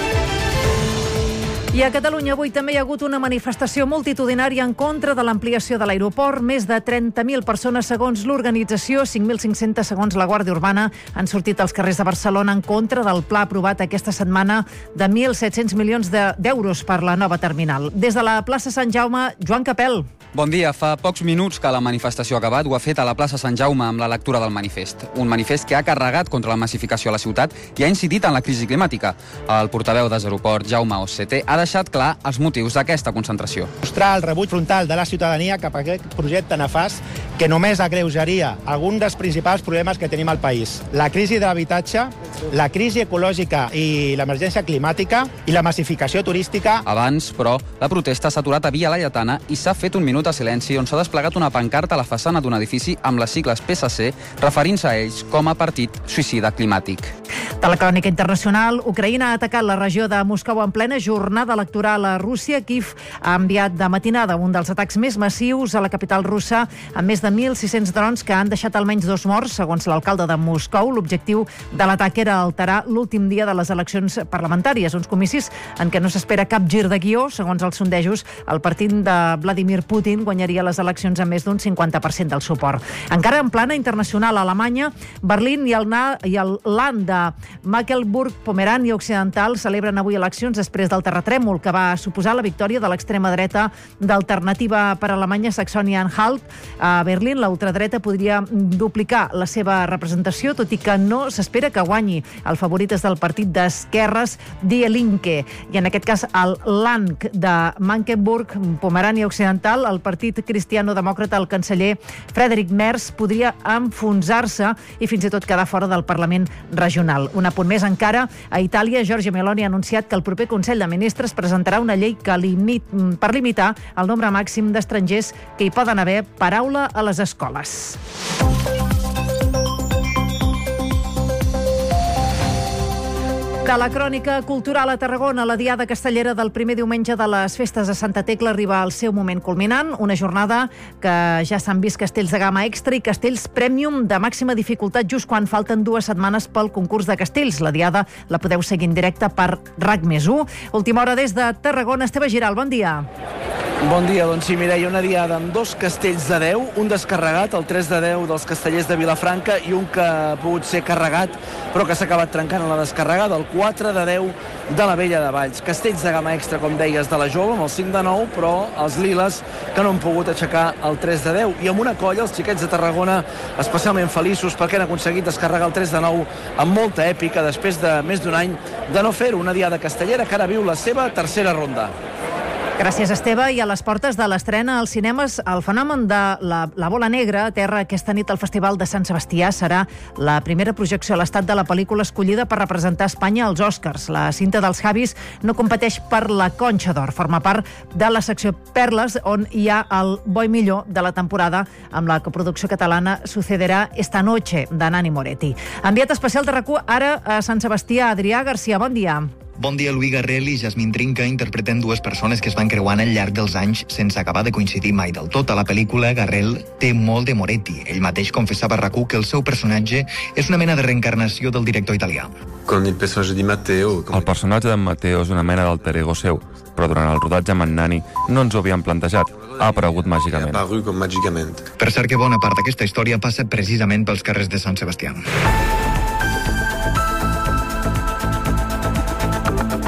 I a Catalunya avui també hi ha hagut una manifestació multitudinària en contra de l'ampliació de l'aeroport. Més de 30.000 persones, segons l'organització, 5.500 segons la Guàrdia Urbana, han sortit als carrers de Barcelona en contra del pla aprovat aquesta setmana de 1.700 milions d'euros per la nova terminal. Des de la plaça Sant Jaume, Joan Capel. Bon dia. Fa pocs minuts que la manifestació ha acabat. Ho ha fet a la plaça Sant Jaume amb la lectura del manifest. Un manifest que ha carregat contra la massificació a la ciutat i ha incidit en la crisi climàtica. El portaveu Desaeroport, Jaume Osseté, ha deixat clar els motius d'aquesta concentració. Mostrar el rebuig frontal de la ciutadania cap a aquest projecte nefast que només agreujaria algun dels principals problemes que tenim al país. La crisi de l'habitatge, la crisi ecològica i l'emergència climàtica i la massificació turística. Abans, però, la protesta s'ha aturat a Via Laietana i s'ha fet un minut de silenci on s'ha desplegat una pancarta a la façana d'un edifici amb les sigles PSC referint-se a ells com a partit suïcida climàtic. De la crònica internacional, Ucraïna ha atacat la regió de Moscou en plena jornada electoral a Rússia. Kiev ha enviat de matinada un dels atacs més massius a la capital russa, amb més de 1.600 drons que han deixat almenys 2 morts, segons l'alcalde de Moscou. L'objectiu de l'atac era alterar l'últim dia de les eleccions parlamentàries, uns comicis en què no s'espera cap gir de guió. Segons els sondejos, el partit de Vladimir Putin guanyaria les eleccions amb més d'un 50% del suport. Encara en plana internacional, a Alemanya, Berlín i el Land de Mecklenburg-Pomerània Occidental celebren avui eleccions després del terratrèmol que va suposar la victòria de l'extrema dreta d'Alternativa per Alemanya, Saxònia-Anhalt. A Berlín, la ultradreta podria duplicar la seva representació, tot i que no s'espera que guanyi. El favorit és del partit d'esquerres Die Linke. I en aquest cas, el Land de Mecklenburg-Pomerània Occidental, el partit cristiano-demòcrata, el canceller Friedrich Merz, podria enfonsar-se i fins i tot quedar fora del Parlament regional. Un apunt més encara, a Itàlia, Giorgia Meloni ha anunciat que el proper Consell de Ministres presentarà una llei per limitar el nombre màxim d'estrangers que hi poden haver per aula a les escoles. De la crònica cultural a Tarragona, la diada castellera del primer diumenge de les festes de Santa Tecla arriba al seu moment culminant, una jornada que ja s'han vist castells de gamma extra i castells premium de màxima dificultat just quan falten 2 setmanes pel concurs de castells. La diada la podeu seguir en directe per RAC+1. Última hora des de Tarragona. Esteve Giral, bon dia. Bon dia, doncs sí, Mireia, una diada amb 2 castells de 10, un descarregat, el 3 de 10 dels castellers de Vilafranca i un que ha pogut ser carregat però que s'ha acabat trencant en la descarregada, el 4 de 10 de la Vella de Valls. Castells de gamma extra, com deies, de la Jove, amb el 5 de 9, però els liles que no han pogut aixecar el 3 de 10. I amb una colla, els xiquets de Tarragona, especialment feliços perquè han aconseguit descarregar el 3 de 9 amb molta èpica després de més d'un any de no fer-ho. Una diada castellera que ara viu la seva tercera ronda. Gràcies, Esteve. I a les portes de l'estrena als cinemes, el fenomen de la bola negra aterra aquesta nit al Festival de Sant Sebastià. Serà la primera projecció a l'estat de la pel·lícula escollida per representar Espanya als Oscars. La cinta dels Javis no competeix per la Conxa d'Or. Forma part de la secció Perles, on hi ha el bo i millor de la temporada amb la coproducció catalana Sucederà esta noche, de Nani Moretti. Enviat especial de RAC1 ara a Sant Sebastià. Adrià Garcia, bon dia. Bon dia, Louis Garrel i Jasmine Trinca interpreten 2 persones que es van creuant al llarg dels anys sense acabar de coincidir mai del tot. A la pel·lícula, Garrel té molt de Moretti. Ell mateix confessava a RAC1 que el seu personatge és una mena de reencarnació del director italià. El personatge d'en Matteo és una mena d'alter ego seu, però durant el rodatge amb en Nani no ens ho havíem plantejat. Ha aparegut màgicament. Per cert que bona part d'aquesta història passa precisament pels carrers de Sant Sebastià.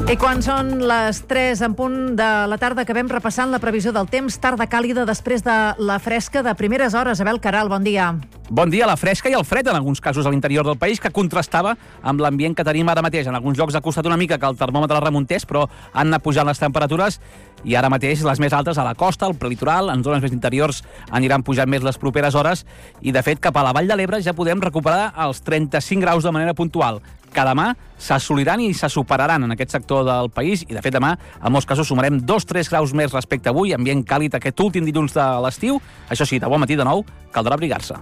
I quan són les 3 en punt de la tarda acabem repassant la previsió del temps, tarda càlida després de la fresca de primeres hores. Abel Caral, bon dia. Bon dia, la fresca i el fred en alguns casos a l'interior del país, que contrastava amb l'ambient que tenim ara mateix. En alguns llocs ha costat una mica que el termòmetre remuntés, però han anat pujant les temperatures i ara mateix les més altes a la costa, al prelitoral, en zones més interiors aniran pujant més les properes hores i, de fet, cap a la Vall de l'Ebre ja podem recuperar els 35 graus de manera puntual, que demà s'assoliran i se superaran en aquest sector del país i, de fet, demà, en molts casos, sumarem 2-3 graus més respecte a avui, ambient càlid aquest últim dilluns de l'estiu. Això sí, de bon matí de nou, caldrà abrigar-se.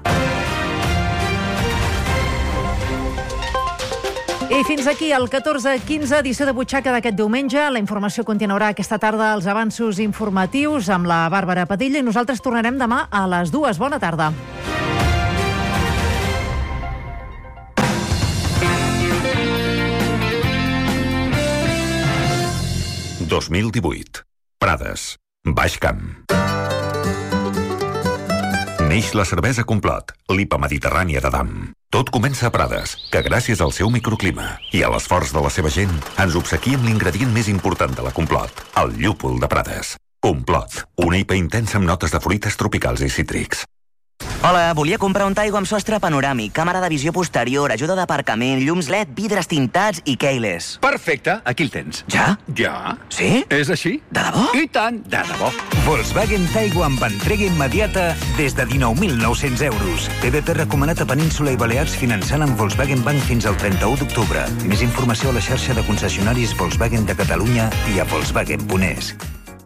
I fins aquí el 14-15, edició de Butxaca d'aquest diumenge. La informació continuarà aquesta tarda als avanços informatius amb la Bàrbara Padilla i nosaltres tornarem demà a les 2. Bona tarda. ...2018. Prades. Baix Camp. Neix la cervesa Complot, l'IPA mediterrània de Dam. Tot comença a Prades, que gràcies al seu microclima i a l'esforç de la seva gent ens obsequia amb l'ingredient més important de la Complot, el llúpol de Prades. Complot, una IPA intensa amb notes de fruites tropicals i cítrics. Hola, volia comprar un Taigo amb sostre panoràmic, càmera de visió posterior, ajuda d'aparcament, llums LED, vidres tintats i keyless. Perfecte, aquí el tens. Ja? Ja. Sí? És així? De debò? I tant, de debò. Volkswagen Taigo amb entrega immediata des de 19.900 euros. PVP recomanat a Península i Balears finançant amb Volkswagen Bank fins al 31 d'octubre. Més informació a la xarxa de concessionaris Volkswagen de Catalunya i a Volkswagen.es.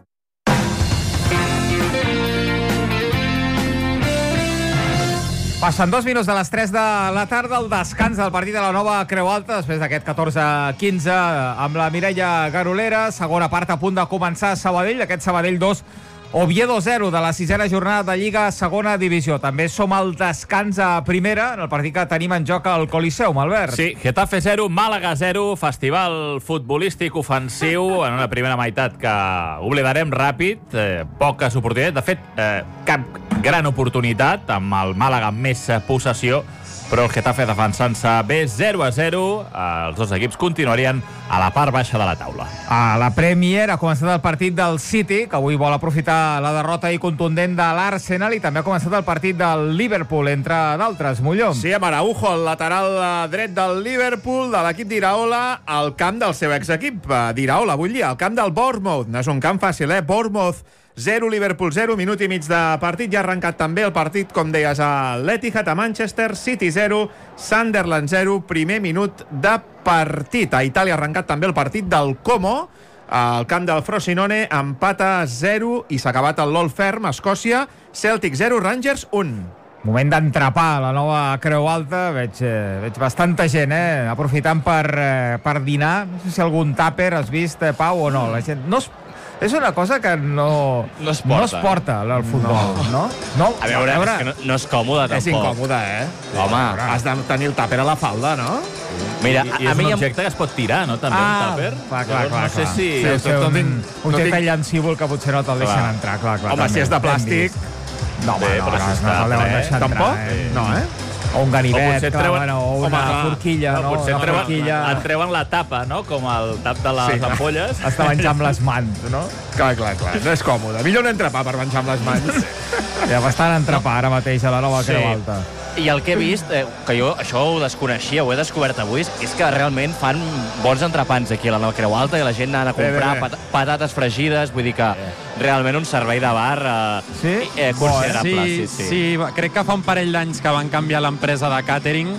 Passen 2 minuts de les 3 de la tarda, el descans del partit de la Nova Creu Alta, després d'aquest 14-15, amb la Mireia Garolera. Segona part a punt de començar a Sabadell, aquest Sabadell 2, Oviedo 0 de la 6a jornada de Lliga Segona Divisió. També som al descans a primera, en el partit que tenim en joc al Coliseum, Albert. Sí, Getafe 0, Màlaga 0, festival futbolístic ofensiu en una primera meitat que oblidarem ràpid, poques oportunitats, de fet, cap gran oportunitat, amb el Màlaga amb més possessió, però el Getafe defensant-se bé 0-0, els dos equips continuarien a la part baixa de la taula. A la Premier ha començat el partit del City, que avui vol aprofitar la derrota i contundent de l'Arsenal, i també ha començat el partit del Liverpool, entre d'altres. Molló. Sí, amb Araujo, el lateral dret del Liverpool, de l'equip d'Iraola, al camp del seu exequip d'Iraola, vull dir, al camp del Bournemouth. No és un camp fàcil, Bournemouth 0, Liverpool 0, minut i mig de partit. Ja ha arrencat també el partit, com deies, a l'Etihad, a Manchester, City 0, Sunderland 0, primer minut de partit. A Itàlia ha arrencat també el partit del Como, al camp del Frosinone, empat a 0 i s'ha acabat el l'Old Firm, Escòcia, Celtic 0, Rangers 1. Moment d'entrepar la Nova Creu Alta. Veig bastanta gent, aprofitant per dinar. No sé si algun tàper has vist, Pau, o no. La gent és una cosa que no es porta al futbol, no? A veure, és que no és còmode, tampoc. És incòmode, Home, has de tenir el tàper a la falda, no? Mira, I és un objecte que es pot tirar, no? També un tàper. Clar. No sé si... Un objecte llancívol que potser no te'l deixen entrar, clar. Home, si és de plàstic... No, no te'l deuen deixar entrar. Tampoc? No, O un ganivet, o una forquilla, no? Potser et treuen la tapa, no? Com el tap de les ampolles. Has de menjar amb les mans, no? Clar. No és còmode. Millor un entrepà per menjar amb les mans. Hi ha bastant entrepà ara mateix a la Nova Creu Alta. I el que he vist, que jo això ho desconeixia, ho he descobert avui, és que realment fan bons entrepans aquí a la Nova Creu Alta i la gent ha de comprar patates fregides, vull dir que realment un servei de bar considerable. Sí, crec que fa un parell d'anys que van canviar l'empresa de càtering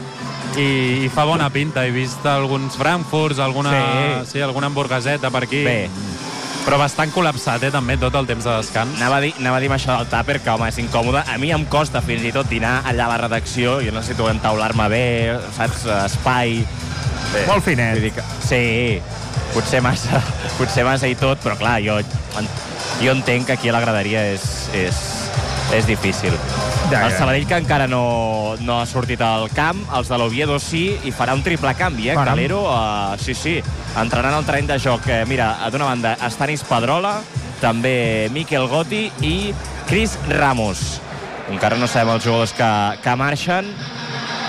i fa bona pinta. He vist alguns frankfurts, alguna hamburgueseta per aquí. Bé. Però bastant col·lapsat, també, tot el temps de descans. Anava a dir això del tàper, que, home, és incòmode. A mi em costa fins i tot dinar allà a la redacció. Jo necessito entaular-me bé, saps? Espai. Bé. Molt finet. Vull dir que, sí, potser massa i tot, però clar, jo entenc que aquí a la graderia és difícil. El Sabadell, que encara no ha sortit al camp, els de l'Oviedo sí, i farà un triple canvi, Calero, sí, entrarà en el terreny de joc. Mira, d'una banda, Stanis Pedrola, també Mikel Gotti i Chris Ramos. Encara no sabem els jugadors que marxen.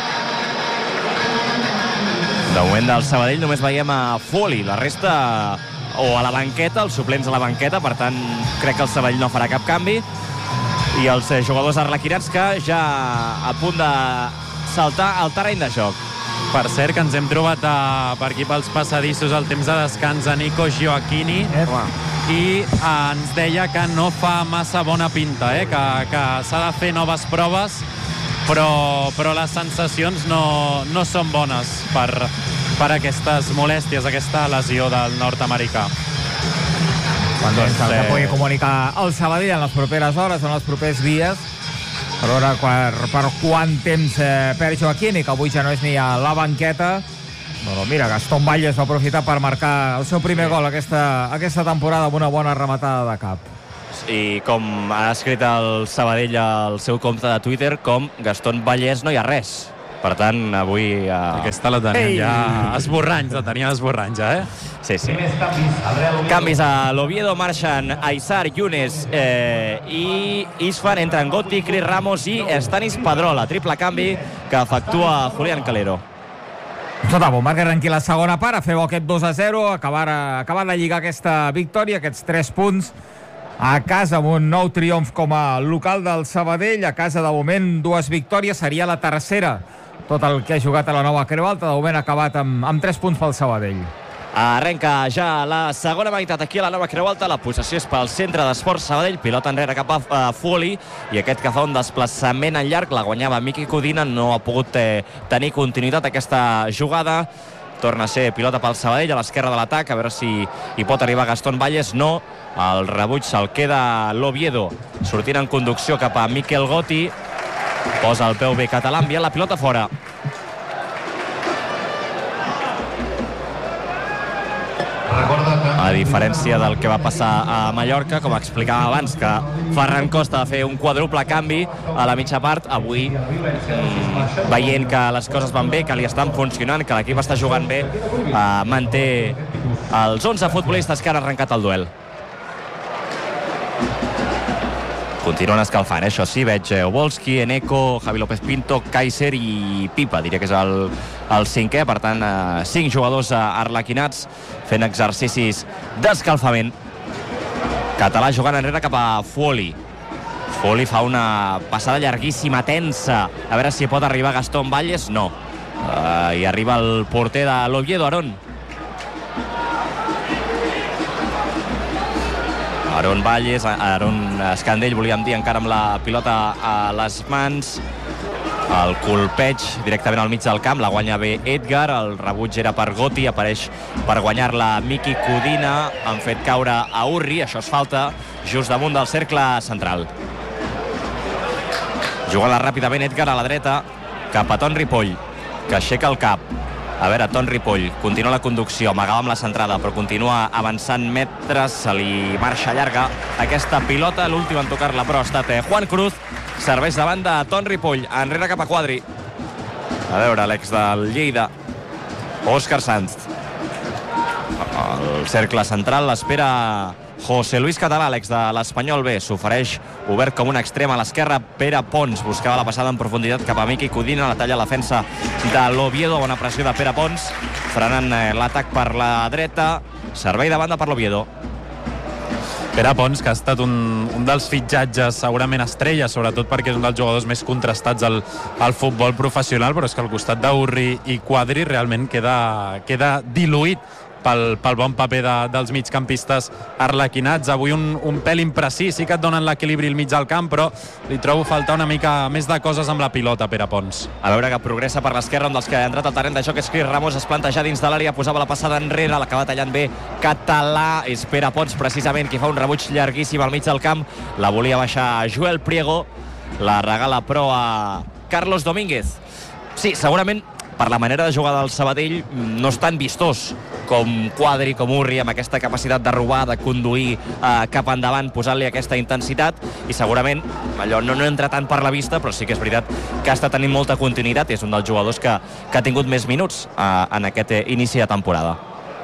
De moment del Sabadell només veiem a Foley, la resta o a la banqueta, els suplents a la banqueta, per tant crec que el Sabadell no farà cap canvi, i els jugadors arlequinats que ja a punt de saltar al terreny de joc. Per cert, que ens hem trobat per aquí pels passadissos al temps de descans a Nico Gioacchini, i ens deia que no fa massa bona pinta, que s'ha de fer noves proves, però les sensacions no són bones per aquestes molèsties, aquesta lesió del nord-americà. Doncs el que pugui comunicar el Sabadell en les properes hores, en els propers dies, per veure per quant temps perd Gioacchini, que avui ja no és ni a la banqueta. Però mira, Gastón Valles va aprofitar per marcar el seu primer gol aquesta temporada amb una bona rematada de cap. I com ha escrit el Sabadell al seu compte de Twitter, com Gastón Valles no hi ha res. Per tant, avui... Aquesta la teníem ja esborranys, Sí. Canvis a l'Oviedo, marxen Aissar, Younes i Isfan, entren Gotti, Cris Ramos i Stanis Pedrola. Triple canvi que efectua Julián Calero. Tot a bon, Marc Arrenqui la segona part, a fer bo aquest 2-0, acabar de lligar aquesta victòria, aquests 3 punts a casa, amb un nou triomf com a local del Sabadell. A casa, de moment, 2 victòries, seria la tercera tot el que ha jugat a la nova Creu Alta. De moment ha acabat amb 3 punts pel Sabadell. Arrenca ja la segona meitat aquí a la nova Creu Alta. La possessió és pel centre d'esports Sabadell, pilota enrere cap a Foley, i aquest que fa un desplaçament en llarg, la guanyava Miqui Codina, no ha pogut tenir continuïtat aquesta jugada. Torna a ser pilota pel Sabadell a l'esquerra de l'atac, a veure si hi pot arribar Gastón Valles. No, el rebuig se'l queda l'Oviedo, sortint en conducció cap a Miquel Gotti, posa el peu bé català, envia la pilota fora. A diferència del que va passar a Mallorca, com explicàvem abans, que Ferran Costa va fer un quadruple canvi a la mitja part, avui veient que les coses van bé, que li estan funcionant, que l'equip està jugant bé, manté els 11 futbolistes que han arrencat el duel. Continuen escalfant, això sí, veig Obolski, Eneco, Javi López Pinto, Kaiser i Pipa, diria que és el cinquè, per tant 5 jugadors arlequinats fent exercicis d'escalfament. Català jugant enrere cap a Foley. Foley fa una passada llarguíssima, tensa, a veure si pot arribar Gastón Valles. No, i arriba el porter de l'Oviedo, Aron Valles, Aron Escandell, volíem dir, encara amb la pilota a les mans. El colpeig directament al mig del camp, la guanya bé Edgar, el rebuig era per Gotti, apareix per guanyar-la Miqui Codina, han fet caure a Urri, això és falta, just damunt del cercle central. Juga-la ràpidament Edgar a la dreta, cap a Ton Ripoll, que aixeca el cap. A veure, Ton Ripoll continua la conducció, amagava amb la centrada, però continua avançant metres, se li marxa llarga aquesta pilota, l'últim en tocar-la però ha estat Juan Cruz, serveix davant de Ton Ripoll, enrere cap a Quadri. A veure, l'ex del Lleida, Òscar Sanz. El cercle central l'espera José Luis Català, l'ex de l'Espanyol B, s'ofereix obert com un extrem a l'esquerra. Pere Pons buscava la passada en profunditat cap a Miqui Codina, la talla a la defensa de l'Oviedo, bona pressió de Pere Pons, frenant l'atac per la dreta, servei de banda per l'Oviedo. Pere Pons, que ha estat un dels fitxatges segurament estrella, sobretot perquè és un dels jugadors més contrastats al futbol professional, però és que al costat d'Urri i Quadri realment queda diluït pel bon paper dels migcampistes arlequinats. Avui un pèl imprecís, sí que et donen l'equilibri al mig del camp, però li trobo faltar una mica més de coses amb la pilota, Pere Pons. A veure que progressa per l'esquerra, un dels que ha entrat al terreny de joc és Cris Ramos, es planta ja dins de l'àrea, posava la passada enrere, l'acaba tallant bé Català, és Pere Pons precisament qui fa un rebuig llarguíssim al mig del camp, la volia baixar Joel Priego, la regala però a Carlos Domínguez. Sí, segurament per la manera de jugar del Sabadell no és tan vistós com Quadri, com Urri, amb aquesta capacitat de robar, de conduir cap endavant, posant-li aquesta intensitat, i segurament allò no entra tant per la vista, però sí que és veritat que està tenint molta continuïtat i és un dels jugadors que ha tingut més minuts en aquest inici de temporada.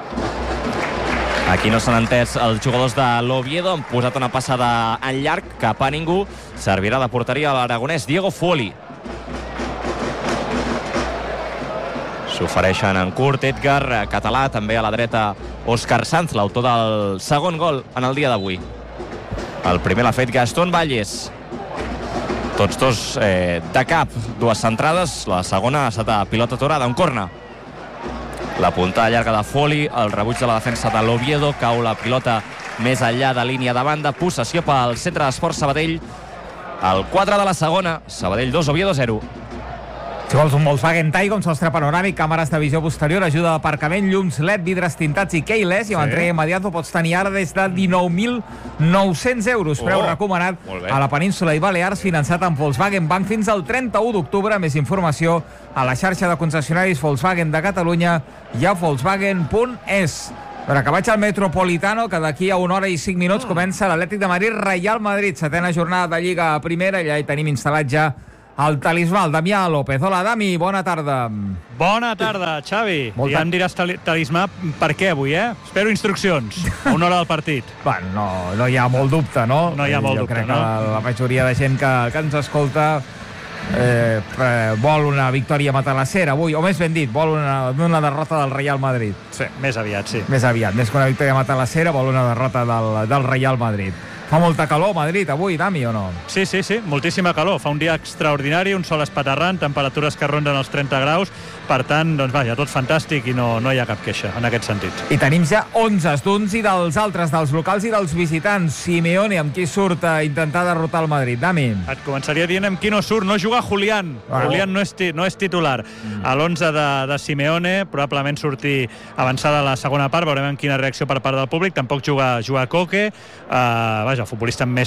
Aquí no s'han entès els jugadors de l'Oviedo, han posat una passada en llarg cap a ningú, servirà de porteria a l'aragonès Diego Foley. S'ofereixen en curt Edgar, Català, també a la dreta Òscar Sanz, l'autor del segon gol en el dia d'avui. El primer l'ha fet Gastón Valles. Tots dos de cap, dues centrades, la segona ha estat a pilota aturada, un corna. La puntada llarga de Foli, el rebuig de la defensa de l'Oviedo, cau la pilota més enllà de línia de banda, possessió pel centre d'esports Sabadell, el 4 de la segona, Sabadell 2, Oviedo 0. Si vols un Volkswagen Taigo amb sostre panoràmic, càmeres de visió posterior, ajuda d'aparcament, llums LED, vidres tintats i keyless, i amb entrega immediata ho pots tenir ara des de 19.900 euros. Preu recomanat a la península i Balears, finançat amb Volkswagen Bank fins al 31 d'octubre. Més informació a la xarxa de concessionaris Volkswagen de Catalunya i a Volkswagen.es. Per acabar al Metropolitano, que d'aquí a 1 hora i 5 minuts comença l'Atlètic de Madrid, Real Madrid, setena jornada de Lliga Primera, i allà hi tenim instal·lat ja el talismà, el Damià López. Hola, Dami, bona tarda. Bona tarda, Xavi. Ja em diràs talismà per què avui, Espero instruccions a 1 hora del partit. Bueno, no hi ha molt dubte, no? No hi ha molt dubte, no? Jo crec que la majoria de gent que ens escolta vol una victòria matalassera avui, o més ben dit, vol una derrota del Real Madrid. Sí, més aviat, sí. Més aviat, més que una victòria matalassera, vol una derrota del Real Madrid. Fa molta calor a Madrid avui, Dami, o no? Sí, moltíssima calor. Fa un dia extraordinari, un sol espaterrant, temperatures que ronden els 30 graus. Per tant, doncs vaja, tot fantàstic i no hi ha cap queixa en aquest sentit. I tenim ja 11 d'uns i dels altres, dels locals i dels visitants. Simeone, amb qui surt a intentar derrotar el Madrid. Dami. Et començaria dient amb qui no surt. No juga Julián. Julián no és titular. A l'11 de Simeone, probablement surti avançada a la segona part. Veurem quina reacció per part del públic. Tampoc juga Koke. Vaja, futbolista amb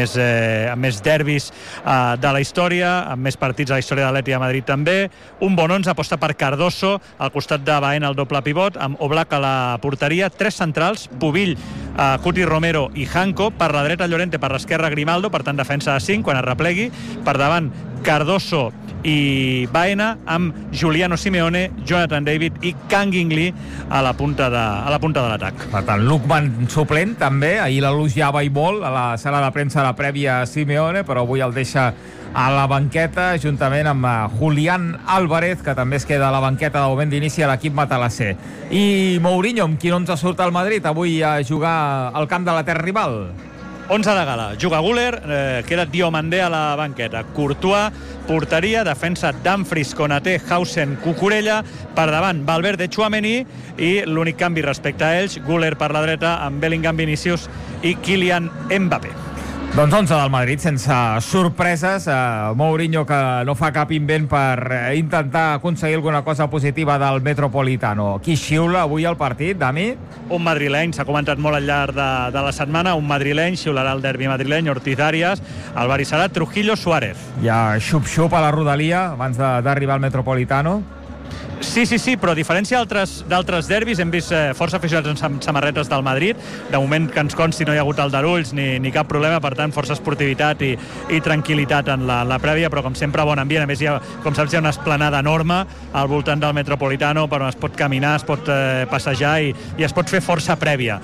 més derbis de la història, amb més partits a la història de l'Atlètic de Madrid també. Un bon 11, aposta per Cardoso, al costat de Baena, el doble pivot, amb Oblak a la porteria, 3 centrals, Pubill, Cuti Romero i Janko, per la dreta Llorente, per l'esquerra Grimaldo, per tant defensa de 5 quan es replegui, per davant Cardoso i Baena, amb Giuliano Simeone, Jonathan David i Kang-In Lee a la punta de l'atac. Per tant, Lukman suplent també, ahir l'elogiava i molt a la sala de premsa de la prèvia a Simeone, però avui el deixa a la banqueta, juntament amb Julián Álvarez, que també es queda a la banqueta de moment d'inici a l'equip matalasser. I Mourinho, amb qui no ens surt al Madrid avui a jugar al camp de la terra rival? 11 de gala. Juga Güler, queda Diomandé a la banqueta. Courtois, porteria, defensa Dumfries, Konaté, Hausen, Cucurella, per davant Valverde, Tchouaméni, i l'únic canvi respecte a ells, Güler per la dreta amb Bellingham, Vinícius i Kylian Mbappé. Doncs 11 del Madrid, sense sorpreses. Mourinho, que no fa cap invent per intentar aconseguir alguna cosa positiva del Metropolitano. Qui xiula avui al partit, Dami? Un madrileny, s'ha comentat molt al llarg de la setmana, un madrileny, xiularà el derbi madrileny, Ortiz Arias, Alvaro Serrat, Trujillo, Suárez. Hi ha xup-xup a la rodalia abans d'arribar al Metropolitano? Sí, però a diferència d'altres derbis hem vist força aficionats amb samarretes del Madrid. De moment, que ens consti, no hi ha hagut aldarulls ni cap problema, per tant, força esportivitat i tranquil·litat en la prèvia, però com sempre bon ambient. A més, com saps, hi ha una esplanada enorme al voltant del Metropolitano per on es pot caminar, es pot passejar i es pot fer força prèvia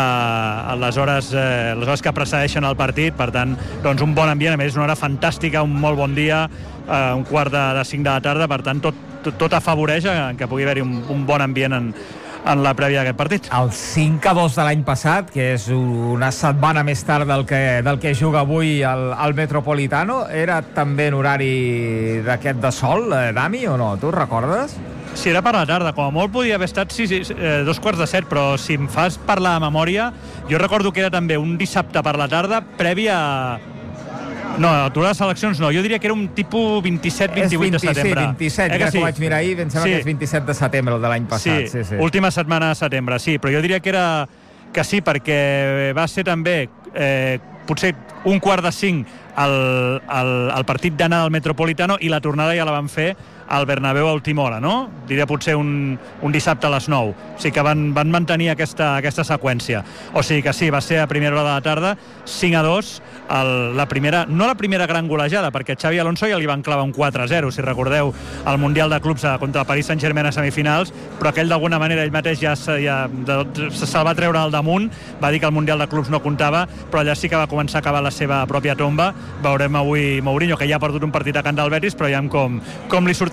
a les hores que precedeixen el partit. Per tant, doncs un bon ambient, a més, una hora fantàstica, un molt bon dia, un quart de 5 de la tarda, per tant, tot afavoreix que pugui haver-hi un bon ambient en la prèvia d'aquest partit. El 5-2 de l'any passat, que és una setmana més tard del que juga avui al Metropolitano, era també en horari d'aquest de sol, Dami, o no? Tu recordes? Sí, era per la tarda. Com a molt podia haver estat 6:45, però si em fas parlar de memòria, jo recordo que era també un dissabte per la tarda, prèvia... No, a l'altura de seleccions no. Jo diria que era un tipus 27-28 de setembre. Sí, 27, que ho vaig mirar ahir, em sembla que és 27 de setembre el de l'any passat. Sí, última setmana de setembre, sí. Però jo diria que sí, perquè va ser també potser 4:45 el partit d'anar del Metropolitano i la tornada ja la van fer al Bernabéu a última hora, no? Diria potser un dissabte a les 9. O sigui que van mantenir aquesta seqüència. O sigui que sí, va ser a primera hora de la tarda, 5-2, no la primera gran golejada, perquè Xavi Alonso ja li van clavar un 4-0, si recordeu, al Mundial de Clubs contra el Paris Saint-Germain a semifinals, però aquell d'alguna manera ell mateix ja se'l va treure al damunt, va dir que el Mundial de Clubs no comptava, però allà sí que va començar a cavar la seva pròpia tomba. Veurem avui Mourinho, que ja ha perdut un partit a Can del Betis, però ja com li surt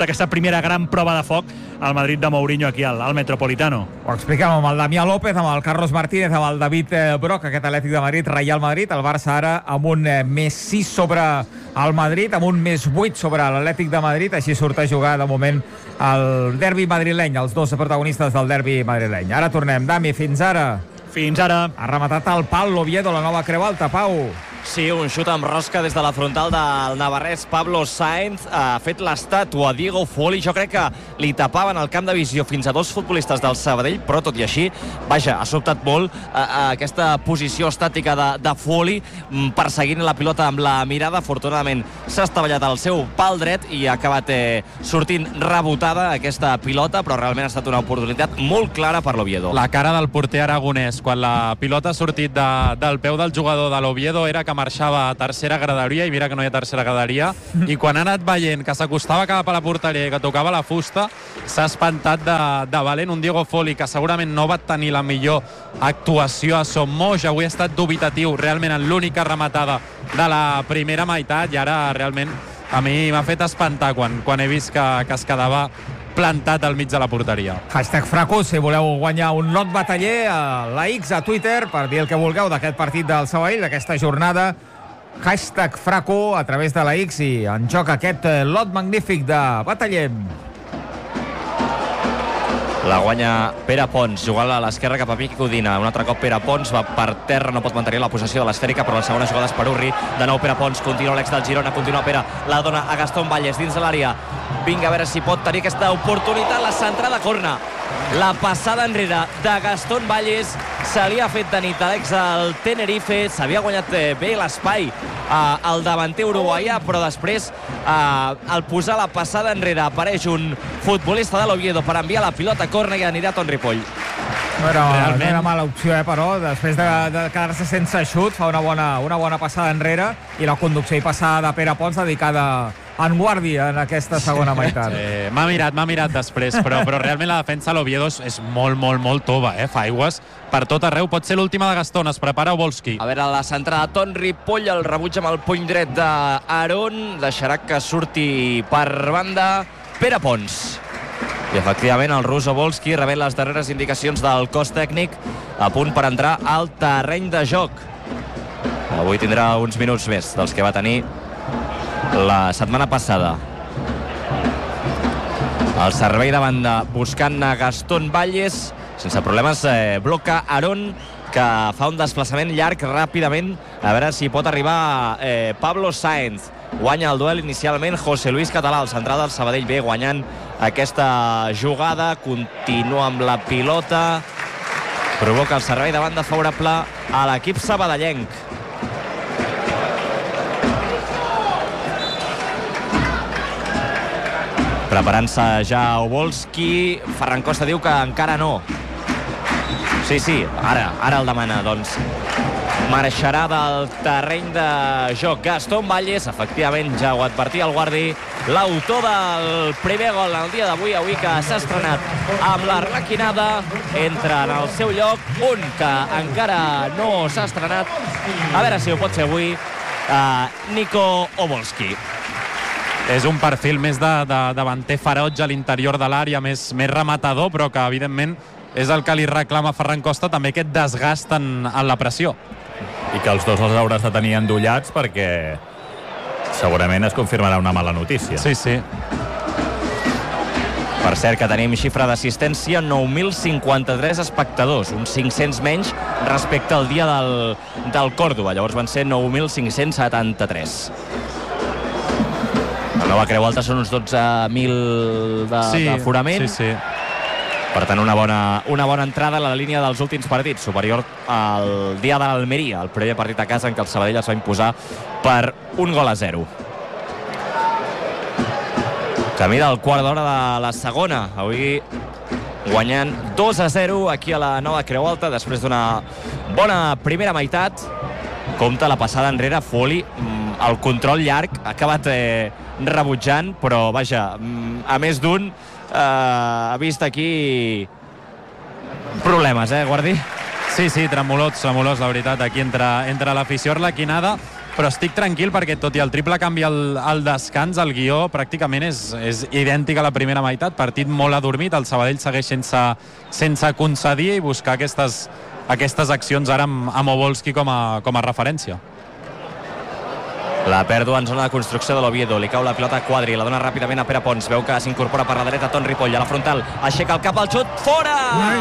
d'aquesta primera gran prova de foc al Madrid de Mourinho aquí al Metropolitano. Ho expliquem amb el Damià López, amb el Carlos Martínez, amb el David Broc, aquest Atlètic de Madrid, Real Madrid, el Barça ara amb un més 6 sobre el Madrid, amb un més 8 sobre l'Atlètic de Madrid, així surt a jugar de moment el derbi madrileny, els dos protagonistes del derbi madrileny. Ara tornem, Dami, fins ara. Fins ara. Ha rematat el pal l'Oviedo, la nova Creu Alta, Pau. Sí, un xut amb rosca des de la frontal del navarrès Pablo Sainz. Ha fet l'estàtua a Diego Foley. Jo crec que li tapaven el camp de visió fins a dos futbolistes del Sabadell, però tot i així, vaja, ha sobtat molt aquesta posició estàtica de Foley, perseguint la pilota amb la mirada. Afortunadament s'ha estavellat al seu pal dret i ha acabat sortint rebotada aquesta pilota, però realment ha estat una oportunitat molt clara per l'Oviedo. La cara del porter aragonès quan la pilota ha sortit del peu del jugador de l'Oviedo era que marxava a tercera graderia, i mira que no hi ha tercera graderia, i quan ha anat veient que s'acostava cap a la porteria i que tocava la fusta, s'ha espantat de valent. Un Diego Foley que segurament no va tenir la millor actuació a Son Moix, avui ha estat dubitatiu realment en l'única rematada de la primera meitat, i ara realment a mi m'ha fet espantar quan he vist que es quedava plantat al mig de la porteria. #Fracó, si voleu guanyar un lot bataller a la X, a Twitter, per dir el que vulgueu d'aquest partit del Sabadell, d'aquesta jornada. #Fracó a través de la X, i en joc aquest lot magnífic de bataller. La guanya Pere Pons, jugant a l'esquerra cap a Miqui Codina. Un altre cop Pere Pons va per terra, no pot mantenir la possessió de l'esfèrica, però la segona jugada és per Urri. De nou Pere Pons, continua l'ex del Girona, continua Pere, la dona a Gastón Valles dins de l'àrea. Vinga, a veure si pot tenir aquesta oportunitat. La centrada corna. La passada enrere de Gastón Valles se li ha fet de nit a l'ex del Tenerife. S'havia guanyat bé l'espai el davanter uruguaià, però després al posar la passada enrere apareix un futbolista de l'Oviedo per enviar la pilota a corna i anirà a Ton Ripoll. No era mala opció, però després de quedar-se sense xut fa una bona passada enrere, i la conducció i passada de Pere Pons dedicada en guàrdia en aquesta segona meitat. M'ha mirat després, però realment la defensa de l'Oviedo és molt tova, fa aigües per tot arreu. Pot ser l'última de Gastón, es prepara Obolski. A veure, la centrada de Ton Ripoll, el rebuig amb el puny dret d'Aaron, deixarà que surti per banda Pere Pons. I efectivament el rus Obolski rebent les darreres indicacions del cos tècnic, a punt per entrar al terreny de joc. Avui tindrà uns minuts més dels que va tenir la setmana passada. El servei de banda buscant a Gastón Valles, sense problemes bloca Aaron, que fa un desplaçament llarg ràpidament, a veure si pot arribar Pablo Sainz. Guanya el duel inicialment José Luis Català, el central del Sabadell, bé guanyant aquesta jugada, continua amb la pilota, provoca el servei de banda favorable a l'equip sabadellenc. Preparant-se ja Obolski. Ferran Costa diu que encara no. Sí, ara el demana. Doncs marxarà del terreny de joc Gastón Valles. Efectivament, ja ho advertia el guardi, l'autor del primer gol en el dia d'avui, avui que s'ha estrenat amb la requinada, entra en el seu lloc un que encara no s'ha estrenat, a veure si ho pot fer avui, Nico Obolski. És un perfil més de davanter ferotge a l'interior de l'àrea, més rematador, però que evidentment és el que li reclama Ferran Costa, també aquest desgast en la pressió. I que els dos els hauràs de tenir endollats, perquè segurament es confirmarà una mala notícia. Sí. Per cert, que tenim xifra d'assistència, 9.053 espectadors, uns 500 menys respecte al dia del Còrdova. Llavors van ser 9.573. La nova Creu Alta són uns 12.000 d'aforament. Sí. Per tant, una bona entrada a la línia dels últims partits, superior al dia de l'Almeria, el primer partit a casa en què el Sabadell es va imposar per 1-0. Camí del quart d'hora de la segona. Avui guanyant 2-0 aquí a la nova Creu Alta, després d'una bona primera meitat. Compte la passada enrere, Foley, el control llarg, ha acabat rebutjant, però vaja, a més d'un ha vist aquí problemes, Guardí? Sí, tremolots, la veritat, aquí entre l'afició arlequinada, però estic tranquil perquè tot i el triple canvi al descans, el guió pràcticament és idèntic a la primera meitat, partit molt adormit, el Sabadell segueix sense concedir i buscar aquestes accions ara amb Obolski com a referència. La pèrdua en zona de construcció de l'Oviedo. Li cau la pilota a Quadri, la dona ràpidament a Pere Pons. Veu que s'incorpora per la dreta Ton Ripoll. A la frontal, aixeca el cap al xut. Fora!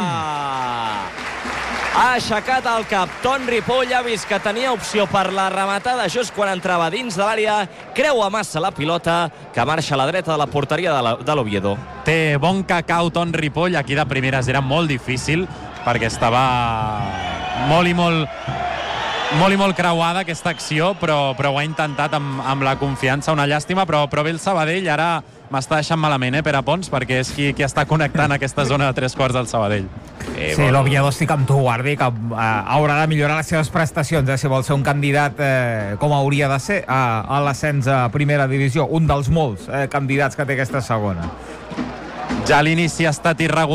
Ha aixecat el cap Ton Ripoll. Ha vist que tenia opció per la rematada just quan entrava dins de l'àrea. Creua massa la pilota, que marxa a la dreta de la porteria de l'Oviedo. Té bon cacau Ton Ripoll. Aquí de primeres era molt difícil perquè estava molt i molt creuada aquesta acció, però ho ha intentat amb la confiança, una llàstima, però bé el Sabadell ara m'està deixant malament, Pere Pons, perquè és qui està connectant aquesta zona de 3/4 del Sabadell. Sí, l'Oviedo estic amb tu, Guardi, que haurà de millorar les seves prestacions, si vol ser un candidat com hauria de ser a l'ascens a primera divisió, un dels molts candidats que té aquesta segona. Ja l'inici ha estat irregular.